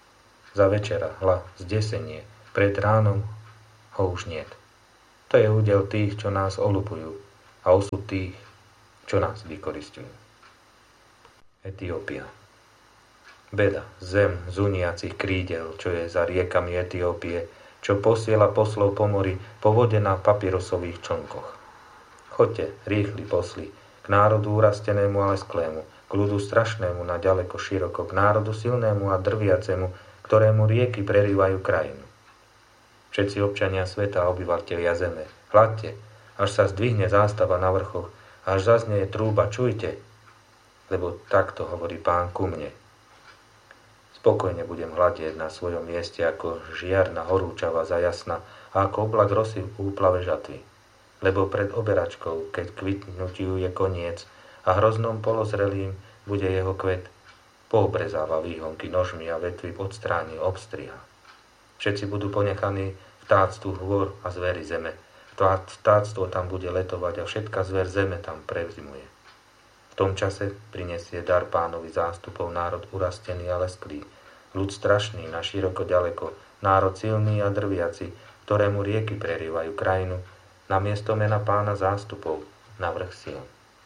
Za večera, hla, zdesenie, pred ránom ho už niet. To je údel tých, čo nás olupujú, a osud tých, čo nás vykoristujú. Etiópia. Beda, zem zuniacich krídel, čo je za riekami Etiópie, čo posiela poslov po mori, po vode na papyrusových člnkoch. Choďte, rýchli posli, k národu urastenému a lesklému, k ľudu strašnému na ďaleko široko, k národu silnému a drviacemu, ktorému rieky prerývajú krajinu. Všetci občania sveta a obyvateľia zeme, hľadte, až sa zdvihne zástava na vrchoch, až zaznie trúba, čujte, lebo takto hovorí Pán ku mne. Spokojne budem hľadieť na svojom mieste, ako žiarna horúčava za jasna a ako oblak rosy v úplave žatvy. Lebo pred oberačkou, keď kvitnutiu je koniec a hroznom polozrelým bude jeho kvet, poobrezáva výhonky nožmi a vetvy odstráni, obstriha. Všetci budú ponechaní vtáctvu hôr a zvery zeme. Vtáctvo tam bude letovať a všetka zver zeme tam prezimuje. V tom čase prinesie dar Pánovi zástupov národ urastený a lesklý, ľud strašný na široko ďaleko, národ silný a drviaci, ktorému rieky prerývajú krajinu, na miesto mena Pána zástupov, na vrch síl.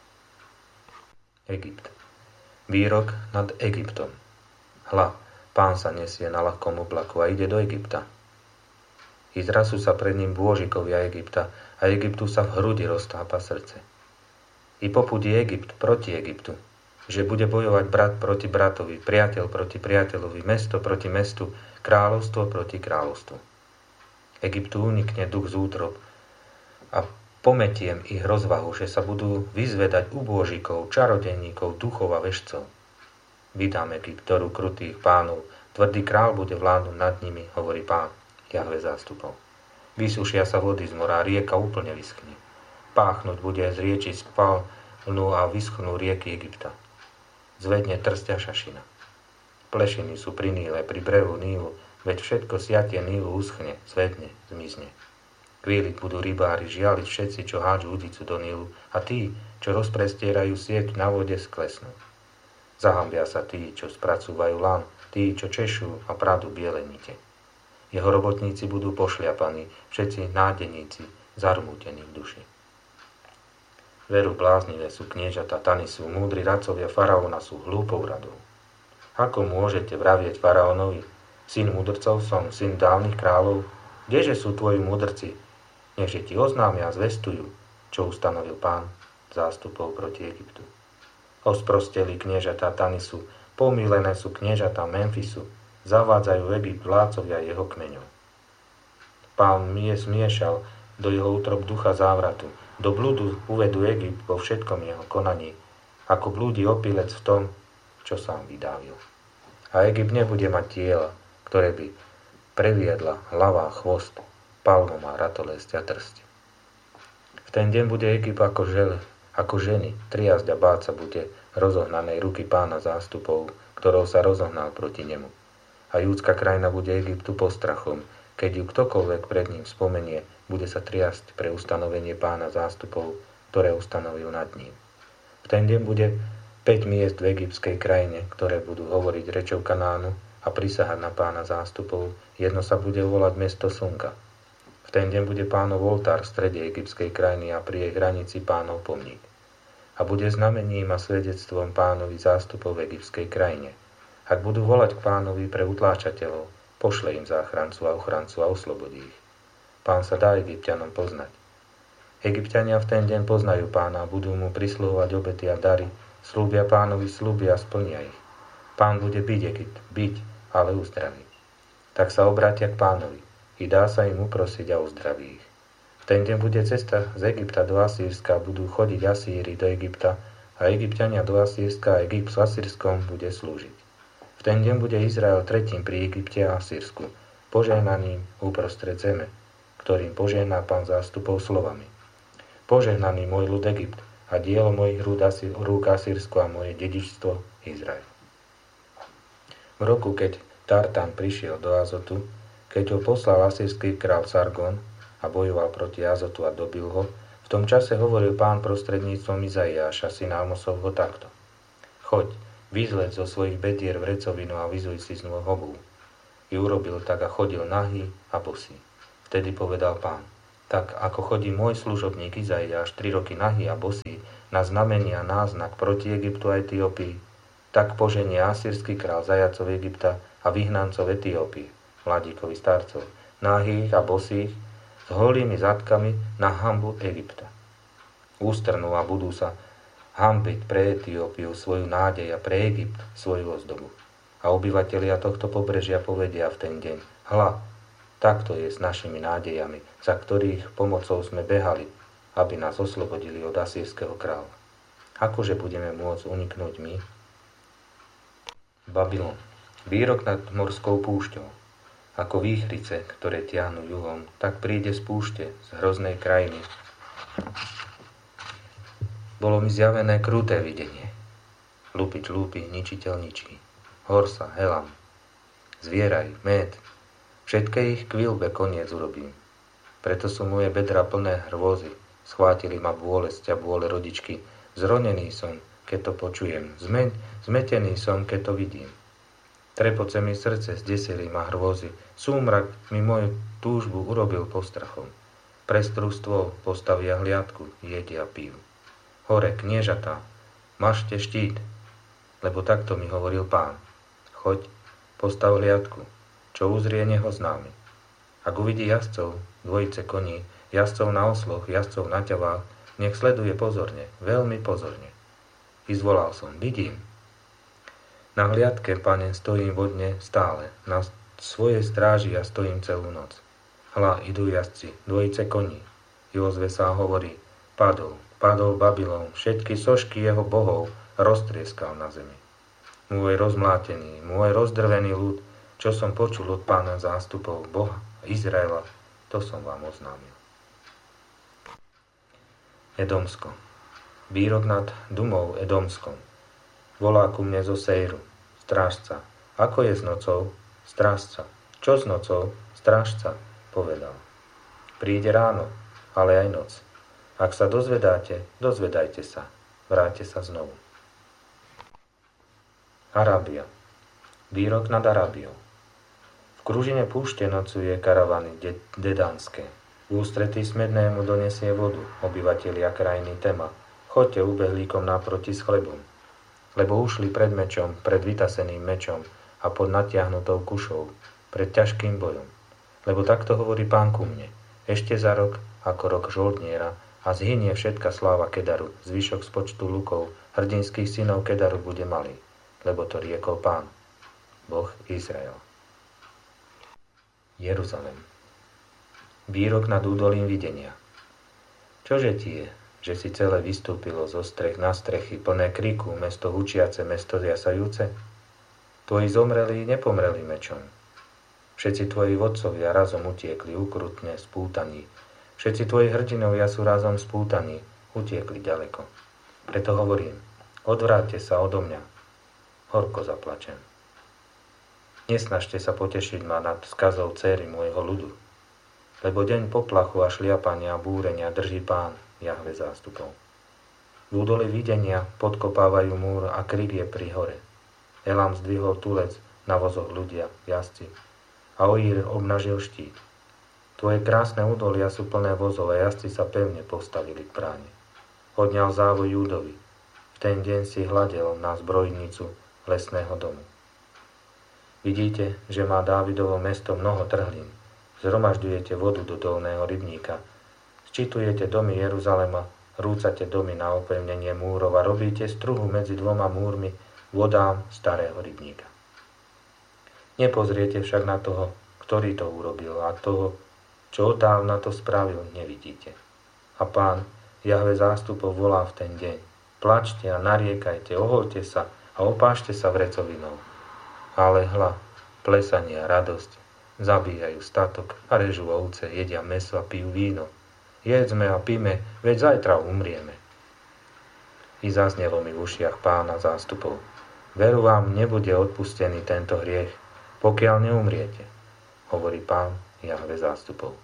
Egypt. Výrok nad Egyptom. Hľa, Pán sa nesie na ľahkom oblaku a ide do Egypta. Izrasú sa pred ním bôžikovia Egypta a Egyptu sa v hrudi roztápa srdce. I popudí Egypt proti Egyptu, že bude bojovať brat proti bratovi, priateľ proti priateľovi, mesto proti mestu, kráľovstvo proti kráľovstvu. Egyptu unikne duch z útrob a pometiem ich rozvahu, že sa budú vyzvedať u bôžikov, čarodenníkov, duchov a vešcov. Vydám Egypt do rúk krutých pánov, tvrdý král bude vládnuť nad nimi, hovorí Pán, Jahve zástupov. Vysúšia sa vody z mora, rieka úplne vyschne. Páchnuť bude z rieči spalnú a vyschnú rieky Egypta. Zvedne trstia šašina. Plešiny sú pri Níle, pri brehu Nílu, veď všetko siatie Nílu uschne, zvedne, zmizne. Kvíliť budú rybári, žialiť všetci, čo hádžu udicu do Nílu, a tí, čo rozprestierajú sieť na vode, sklesnú. Zahambia sa tí, čo spracúvajú lán, tí, čo češú a pradu biele nite. Jeho robotníci budú pošliapaní, všetci nádeníci, zarmútení v duši. Veru bláznivé sú kniežata Tanisu, múdri radcovia faraóna sú hlúpou radou. Ako môžete vravieť faraónovi, syn mudrcov som, syn dávnych kráľov, kdeže sú tvoji mudrci? Nechže ti oznámia a zvestujú, čo ustanovil Pán zástupov proti Egyptu. Osprosteli kniežatá Tanisu, pomílené sú kniežatá Memfisu, zavádzajú Egypt vládcovia jeho kmeňov. Pán zmiešal do jeho útrob ducha závratu, do blúdu uvedú Egypt vo všetkom jeho konaní, ako blúdi opilec v tom, čo sám vydávil. A Egypt nebude mať tiela, ktoré by previedla hlava, chvost, palmom a ratolesť a trsť. V ten deň bude Egypt ako ženy, triasť a báť sa bude rozohnanej ruky Pána zástupov, ktorou sa rozohnal proti nemu. A júdska krajina bude Egyptu postrachom, keď ju ktokoľvek pred ním spomenie, bude sa triasť pre ustanovenie Pána zástupov, ktoré ustanovil nad ním. V ten deň bude 5 miest v egyptskej krajine, ktoré budú hovoriť rečou Kanánu a prisahať na Pána zástupov. Jedno sa bude volať mesto slnka. V ten deň bude Pánov oltár v strede egyptskej krajiny a pri jej hranici Pánov pomník. A bude znamením a svedectvom Pánovi zástupov v egyptskej krajine. Ak budú volať k Pánovi pre utláčateľov, pošle im záchrancu a ochrancu a oslobodí ich. Pán sa dá Egypťanom poznať. Egypťania v ten deň poznajú Pána a budú mu prisluhovať obety a dary, slúbia Pánovi sľuby a splnia ich. Pán bude byť Egypt, byť, ale uzdraví. Tak sa obrátia k Pánovi i dá sa im uprosiť a uzdraví ich. V ten deň bude cesta z Egypta do Asýrska, budú chodiť Asýri do Egypta a Egypťania do Asýrska a Egypt v Asýrskom bude slúžiť. V ten deň bude Izrael tretím pri Egypte a Asýrsku, požehnaným uprostred zeme, ktorým požehná Pán zástupov slovami. Požehnaný môj ľud Egypt a dielo mojich rúk Asýrsko a moje dedičstvo Izrael. V roku, keď Tartán prišiel do Azotu, keď ho poslal asýrsky král Sargon a bojoval proti Azotu a dobil ho, v tom čase hovoril Pán prostredníctvom Izaiáša, syna Amosovho takto. Choď, vyzleď zo svojich bedier vrecovinu a vyzuj si z nôh obuv. I urobil tak a chodil nahý a bosý. Vtedy povedal Pán: tak ako chodí môj služobník Izaiáš 3 roky nahý a bosý na znamenia náznak proti Egyptu a Etiópii, tak poženie asýrsky král zajacov Egypta a vyhnancov Etiópie, mladíkovi starcov, nahých a bosých, s holými zadkami na hanbu Egypta. Ústrnú a budú sa hanbiť pre Etiópiu svoju nádej a pre Egypt svoju ozdobu. A obyvatelia tohto pobrežia povedia v ten deň: hľa, takto je s našimi nádejami, za ktorých pomocou sme behali, aby nás oslobodili od asýrskeho kráľa. Akože budeme môcť uniknúť my? Babylon. Výrok nad morskou púšťou. Ako výchrice, ktoré tiahnu juhom, tak príde z púšte, z hroznej krajiny. Bolo mi zjavené kruté videnie. Lupič lúpi, ničiteľ ničí. Horsa, Helam, zvieraj, Méd, všetkej ich kvilbe koniec urobím. Preto sú moje bedra plné hrôzy, schvátili ma bôlesť a bôle rodičky. Zronený som, keď to počujem, zmetený som, keď to vidím. Trepoce mi srdce, zdesili ma hrôzy, súmrak mi moju túžbu urobil postrachom. Prestrústvo postavia hliadku, jedia pijú. Hore, kniežatá, mažte štít, lebo takto mi hovoril Pán. Choď, postav hliadku, čo uzrie neho známy. Ak uvidí jazdcov, dvojice koní, jazdcov na osloch, jazdcov na ťavách, nech sleduje pozorne, veľmi pozorne. Vyzvolal som: vidím. Na hliadke, Pane, stojím vodne stále, na svojej stráži ja stojím celú noc. Hľa, idú jazdci, dvojice koní. Jozue sa hovorí: padol Babylon, všetky sošky jeho bohov roztrieskal na zemi. Môj rozmlátený, môj rozdrvený ľud, čo som počul od Pána zástupov, Boha Izraela, to som vám oznámil. Edomsko. Výrok nad Dumou Edomskom. Volá ku mne zo Sejru, strážca. Ako je s nocou? Strážca. Čo s nocou? Strážca, povedal. Príde ráno, ale aj noc. Ak sa dozvedáte, dozvedajte sa. Vráťte sa znovu. Arábia. Výrok nad Arábiou. V kružine púšte nocuje karavany dedánske. V ústretí smednému donesie vodu obyvatelia krajiny Tema. Choďte ubehlíkom naproti s chlebom. Lebo ušli pred mečom, pred vytaseným mečom a pod natiahnutou kušou, pred ťažkým bojom. Lebo takto hovorí Pán ku mne: ešte za rok, ako rok žoldniera, a zhynie všetka sláva Kedaru, zvyšok z počtu lukov, hrdinských synov Kedaru bude malý, lebo to riekol Pán, Boh Izrael. Jeruzalem. Výrok nad údolím videnia. Čože ti je, že si celé vystúpilo zo strech na strechy, plné kriku, mesto hučiace, mesto jasajúce? Tvoji zomreli nepomreli mečom. Všetci tvoji vodcovia razom utiekli ukrutne spútaní. Všetci tvoji hrdinovia sú razom spútaní, utiekli ďaleko. Preto hovorím: odvráťte sa odo mňa. Horko zaplačem. Nesnažte sa potešiť ma nad skazou dcéry môjho ľudu, lebo deň poplachu a šliapania a búrenia drží Pán, Jahve zástupov. V údoli videnia podkopávajú múr a krik je pri hore. Elam zdvihol tulec, na vozoch ľudia, jazdci, a Oír obnažil štít. Tvoje krásne údolia sú plné vozov a jazdci sa pevne postavili k bráne. Odňal závoj Júdovi. V ten deň si hľadel na zbrojnicu lesného domu. Vidíte, že má Dávidovo mesto mnoho trhlín. Zhromažďujete vodu do dolného rybníka. Sčitujete domy Jeruzalema, rúcate domy na opevnenie múrov a robíte struhu medzi dvoma múrmi vodám starého rybníka. Nepozriete však na toho, ktorý to urobil, a toho, čo oddávna to spravil, nevidíte. A Pán, Jahve zástupov, volá v ten deň: plačte a nariekajte, oholte sa a opášte sa vrecovinou. Ale hľa, plesanie a radosť, zabíjajú statok a režú ovce, jedia mäso a pijú víno. Jedzme a píme, veď zajtra umrieme. I zaznelo mi v ušiach Pána zástupov: veru vám nebude odpustený tento hriech, pokiaľ neumriete, hovorí Pán, Jahve zástupov.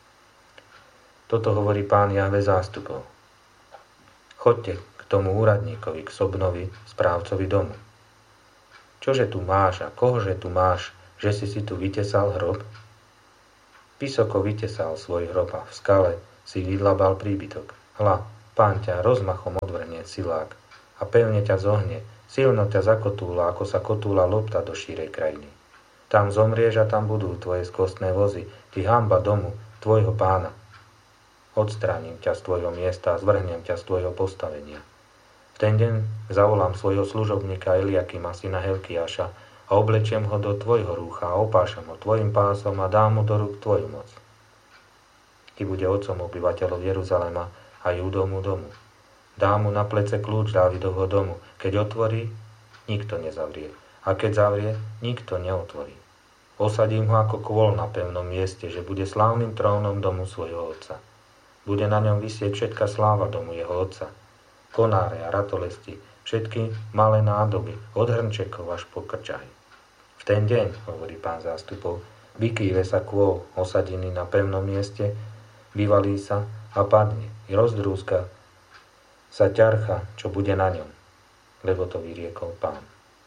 Toto hovorí Pán, Jahve zástupov. Choďte k tomu úradníkovi, k Sobnovi, správcovi domu. Čože tu máš a kohože tu máš, že si tu vytesal hrob? Vysoko vytesal svoj hrob a v skale si vydlabal príbytok. Hľa, Pán ťa rozmachom odvrhne silák a pevne ťa zohne, silno ťa zakotúla, ako sa kotúla lopta do šírej krajiny. Tam zomrieš a tam budú tvoje skostné vozy, ty hanba domu tvojho pána. Odstránim ťa z tvojho miesta a zvrhnem ťa z tvojho postavenia. V ten deň zavolám svojho služobníka Eliakima, syna Helkiáša, a oblečiem ho do tvojho rúcha a opášam ho tvojim pásom a dám mu do rúk tvoju moc. Ty bude otcom obyvateľov Jeruzalema a Júdovmu domu. Dám mu na plece kľúč Dávidovho domu. Keď otvorí, nikto nezavrie. A keď zavrie, nikto neotvorí. Osadím ho ako kôl na pevnom mieste, že bude slávnym trónom domu svojho otca. Bude na ňom visieť všetka sláva domu jeho otca. Konáre a ratolesti, všetky malé nádoby, od hrnčekov až po krčahy. V ten deň, hovorí Pán zástupov, vykýve sa kôl osadený na pevnom mieste, vyvalí sa a padne, i rozdrúska sa ťarcha, čo bude na ňom, lebo to vyriekol Pán.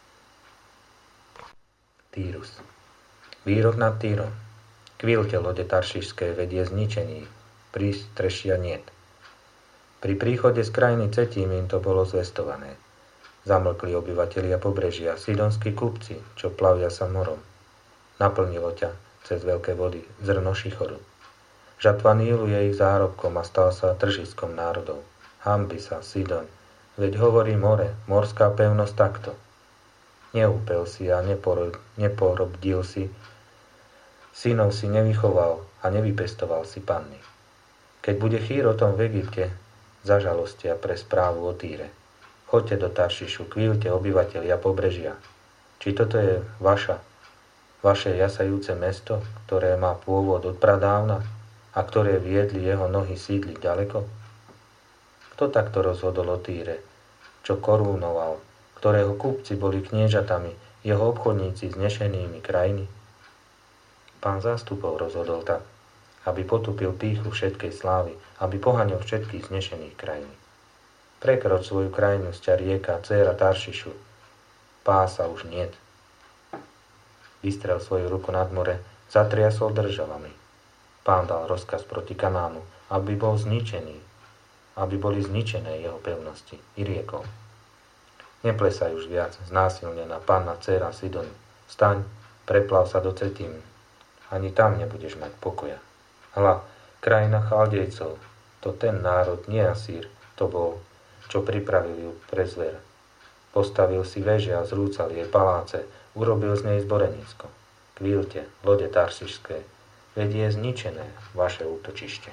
Týrus. Výrok nad Týrom. Kvílte lode taršišské, vedie zničený, prístrešia niet. Pri príchode z krajiny Cetím im to bolo zvestované. Zamlkli obyvatelia pobrežia, sidonskí kupci, čo plavia sa morom. Naplnilo ťa cez veľké vody zrno Šichoru. Žatva Nílu je ich zárobkom a stal sa tržiskom národov. Hanbi sa, Sidon, veď hovorí more, morská pevnosť takto. Neúpel si a neporobdil si, synov si nevychoval a nevypestoval si panny. Keď bude chýrotom v Egypte, zažalostia pre správu o Týre. Choďte do Taršišu, kvílte obyvatelia pobrežia. Či toto je vaše jasajúce mesto, ktoré má pôvod od pradávna a ktoré viedli jeho nohy sídliť ďaleko? Kto takto rozhodol o Týre, čo korúnoval, ktorého kupci boli kniežatami, jeho obchodníci znešenými krajiny? Pán zástupov rozhodol tak, aby potupil pýchu všetkej slávy, aby pohanil všetkých znešených krajín. Prekroč svoju krajinu z ťa rieka, dcéra Taršišu. Pása už niet. Vystrel svoju ruku nad more, zatriasol državami. Pán dal rozkaz proti Kanánu, aby bol zničený, aby boli zničené jeho pevnosti. I riekol: Neplesaj už viac, znásilnená panna dcéra Sidonu. Vstaň, preplav sa do Cetímu. Ani tam nebudeš mať pokoja. Hľa, krajina Chaldejcov, to ten národ, nie Asýr, to bol, čo pripravil ju pre zver. Postavil si veže a zrúcal jej paláce, urobil z nej zborenisko. Kvílte, lode taršišské, veď je zničené vaše útočište.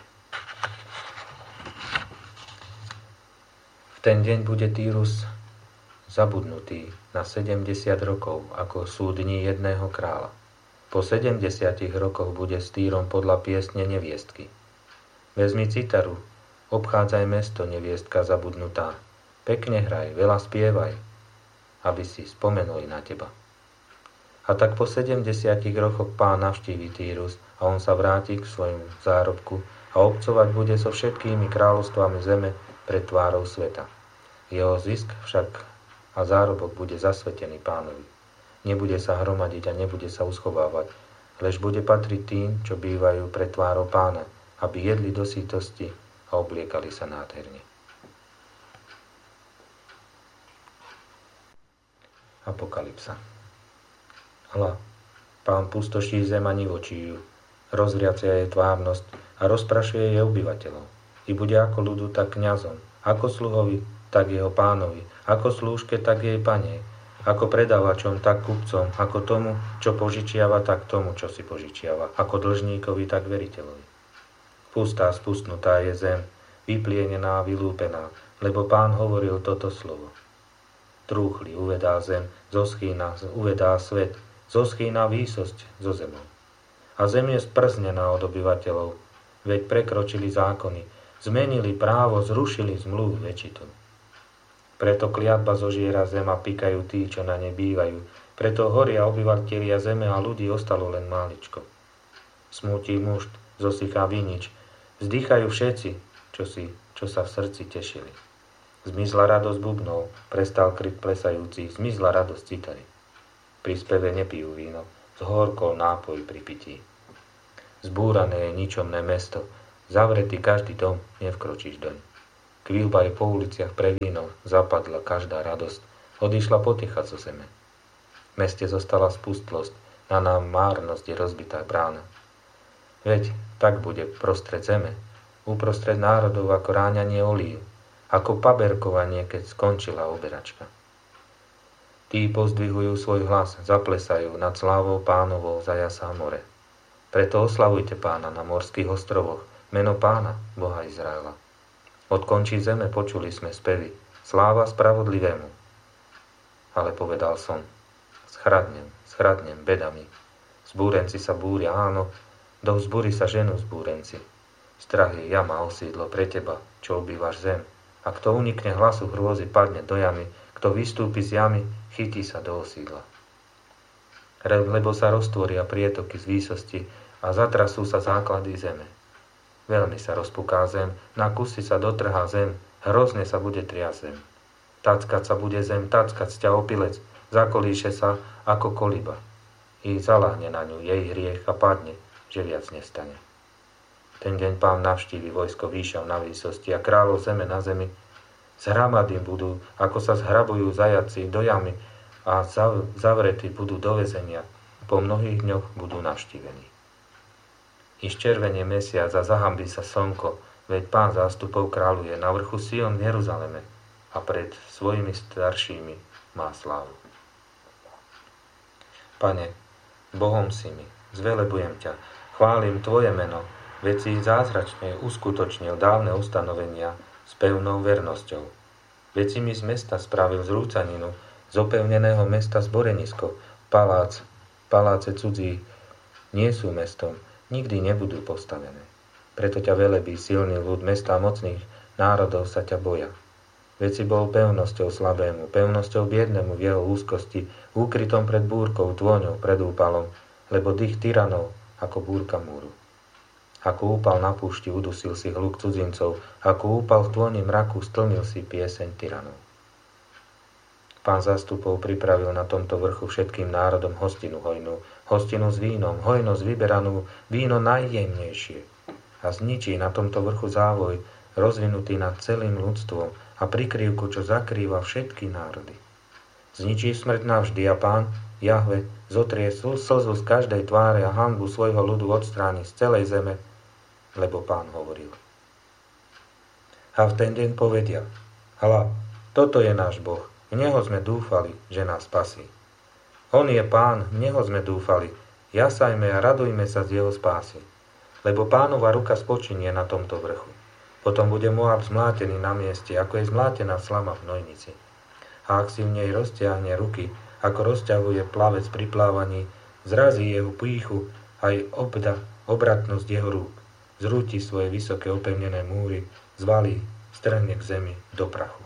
V ten deň bude Týrus zabudnutý na 70 rokov, ako sú dni jedného kráľa. Po 70 rokoch bude s Týrom podľa piesne neviestky. Vezmi citaru, obchádzaj mesto, neviestka zabudnutá. Pekne hraj, veľa spievaj, aby si spomenuli na teba. A tak po 70 rokoch Pán navštíví Týrus a on sa vráti k svojmu zárobku a obcovať bude so všetkými kráľovstvami zeme pred tvárou sveta. Jeho zisk však a zárobok bude zasvetený Pánovi. Nebude sa hromadiť a nebude sa uschovávať, lež bude patriť tým, čo bývajú pred tvárou Pána, aby jedli do sítosti a obliekali sa nádherne. Apokalypsa. Hľa, Pán pustoší zem a nivočí ju, rozvriacia jej tvárnosť a rozprašuje jej obyvateľov. I bude ako ľudu, tak kňazom, ako sluhovi, tak jeho pánovi, ako slúžke, tak jej panej, ako predávačom, tak kupcom, ako tomu, čo požičiava, tak tomu, čo si požičiava, ako dlžníkovi, tak veriteľovi. Pustá, spustnutá je zem, vyplienená, vylúpená, lebo Pán hovoril toto slovo. Trúchli, uvedá zem, zoschýna, uvedá svet, zoschýna výsosť zo zemou. A zem je sprznená od obyvateľov, veď prekročili zákony, zmenili právo, zrušili zmluv väčšitou. Preto kliatba zožiera zem a pikajú tí, čo na ne bývajú. Preto horia obyvatelia zeme a ľudí ostalo len máličko. Smúti mužd, zosychá vinič, vzdychajú všetci, čo sa v srdci tešili. Zmizla radosť bubnov, prestal kryt plesajúcich, zmizla radosť citary. Pri speve nepijú víno, v zhorkol nápoj pri pití. Zbúrané je ničomné mesto, zavretý každý dom, nevkročíš doň. Kvílba je po uliciach pre víno, zapadla každá radosť, odišla poticha zo zeme. V meste zostala spustlosť, na nám márnosť je rozbitá brána. Veď tak bude prostred zeme, uprostred národov ako ráňanie olív, ako paberkovanie, keď skončila oberačka. Tí pozdvihujú svoj hlas, zaplesajú nad slávou Pánovou zajasá more. Preto oslavujte Pána na morských ostrovoch, meno Pána, Boha Izraela. Od končí zeme počuli sme spevy, sláva spravodlivému. Ale povedal som, schradnem bedami. Zbúrenci sa búria, áno, do vzbúry sa ženú zbúrenci. Strach je jama osídlo pre teba, čo obývaš zem. A kto unikne hlasu hrôzy, padne do jamy, kto vystúpi z jamy, chytí sa do osídla. Lebo sa roztvoria prietoky z výsosti a zatrasú sa základy zeme. Veľmi sa rozpuká zem, na kusy sa dotrhá zem, hrozne sa bude triasť zem. Tackať sa bude zem, tackať ťa opilec, zakolíše sa ako koliba. I zaláhne na ňu jej hriech a padne, že viac nestane. Ten deň Pán navštívi vojsko výšav na výsosti a kráľov zeme na zemi. Zhramady budú, ako sa zhrabujú zajaci do jamy a zavretí budú do väzenia. Po mnohých dňoch budú navštívení. I zčervenie mesiac a zahambí sa slnko, veď Pán zástupov kráľuje na vrchu Sion v Jeruzaleme a pred svojimi staršími má slávu. Pane, Bohom si mi, zvelebujem ťa, chválim Tvoje meno, veď si zázračne uskutočnil dávne ustanovenia s pevnou vernosťou. Veď si mi z mesta spravil zrúcaninu, z opevneného mesta zborenisko, paláce cudzí nie sú mestom, nikdy nebudú postavené. Preto ťa velebí silný ľud, mestá mocných národov sa ťa boja. Veď si bol pevnosťou slabému, pevnosťou biednemu v jeho úzkosti, úkrytom pred búrkou, tôňou, pred úpalom, lebo dých tyranov ako búrka múru. Ako úpal na púšti, udusil si hluk cudzincov, ako úpal v tôni mraku, stlnil si pieseň tyranov. Pán zástupov pripravil na tomto vrchu všetkým národom hostinu hojnú, hostinu s vínom, hojnosť vyberanú, víno najjemnejšie. A zničí na tomto vrchu závoj, rozvinutý nad celým ľudstvom a prikryvku, čo zakrýva všetky národy. Zničí smrť navždy a Pán, Jahve, zotrie slzu z každej tváre a hanbu svojho ľudu odstráni z celej zeme, lebo Pán hovoril. A v ten deň povedia, hľa, toto je náš Boh, v Neho sme dúfali, že nás spasí. On je Pán, v Neho sme dúfali, jasajme a radujme sa z Jeho spásy, lebo Pánova ruka spočinie na tomto vrchu. Potom bude Moab zmlátený na mieste, ako je zmlátená slama v hnojnici. A ak si v nej rozťahne ruky, ako rozťahuje plavec pri plávaní, zrazí jeho pýchu aj obratnosť jeho rúk. Zrúti svoje vysoké opevnené múry, zvalí, strhne k zemi do prachu.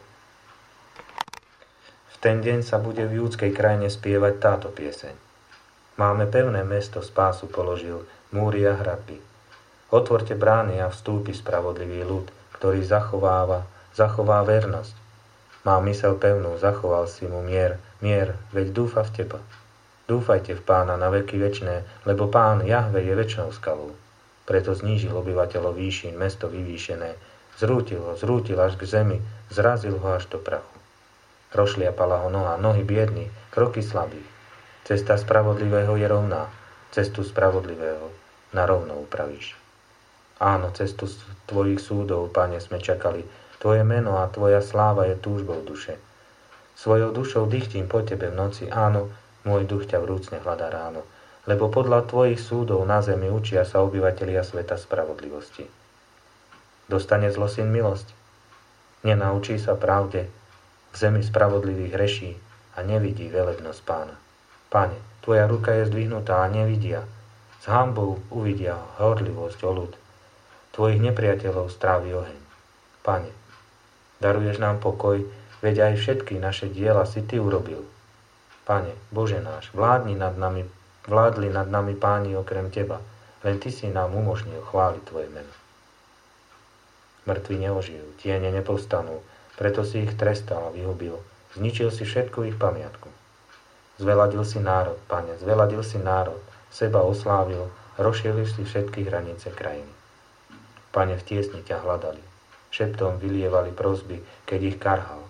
V ten deň sa bude v júdskej krajine spievať táto pieseň. Máme pevné mesto, spásu položil, múry a hradby. Otvorte brány a vstúpi spravodlivý ľud, ktorý zachová vernosť. Má mysel pevnú, zachoval si mu mier, veď dúfa v teba. Dúfajte v Pána na veky večné, lebo Pán Jahve je večnou skalou. Preto znížil obyvateľov výšin, mesto vyvýšené, zrútil až k zemi, zrazil ho až do prachu. Rozšliapala ho noha, nohy biedných, kroky slabých. Cesta spravodlivého je rovná, cestu spravodlivého na rovno upravíš. Áno, cestu tvojich súdov, Pane, sme čakali, tvoje meno a tvoja sláva je túžbou duše. Svojou dušou dychtím po tebe v noci, áno, môj duch ťa vrúcne hľadá ráno, lebo podľa tvojich súdov na zemi učia sa obyvatelia sveta spravodlivosti. Dostane zlosyn milosť? Nenaučí sa pravde, v zemi spravodlivých hreší a nevidí velebnosť Pána. Pane, tvoja ruka je zdvihnutá a nevidia, s hanbou uvidia horlivosť o ľud. Tvojich nepriateľov strávi oheň. Pane, daruješ nám pokoj, veď aj všetky naše diela si Ty urobil. Pane, Bože náš, vládli nad nami páni okrem Teba, len Ty si nám umožnil chváliť Tvoje meno. Mŕtvi neožijú, tiene nepovstanú, preto si ich trestal a vyhubil, zničil si všetku ich pamiatku. Zveladil si národ, Pane, zveladil si národ, seba oslávil, rozšíril si všetky hranice krajiny. Pane, v tiesni ťa hľadali, šeptom vylievali prosby, keď ich karhal.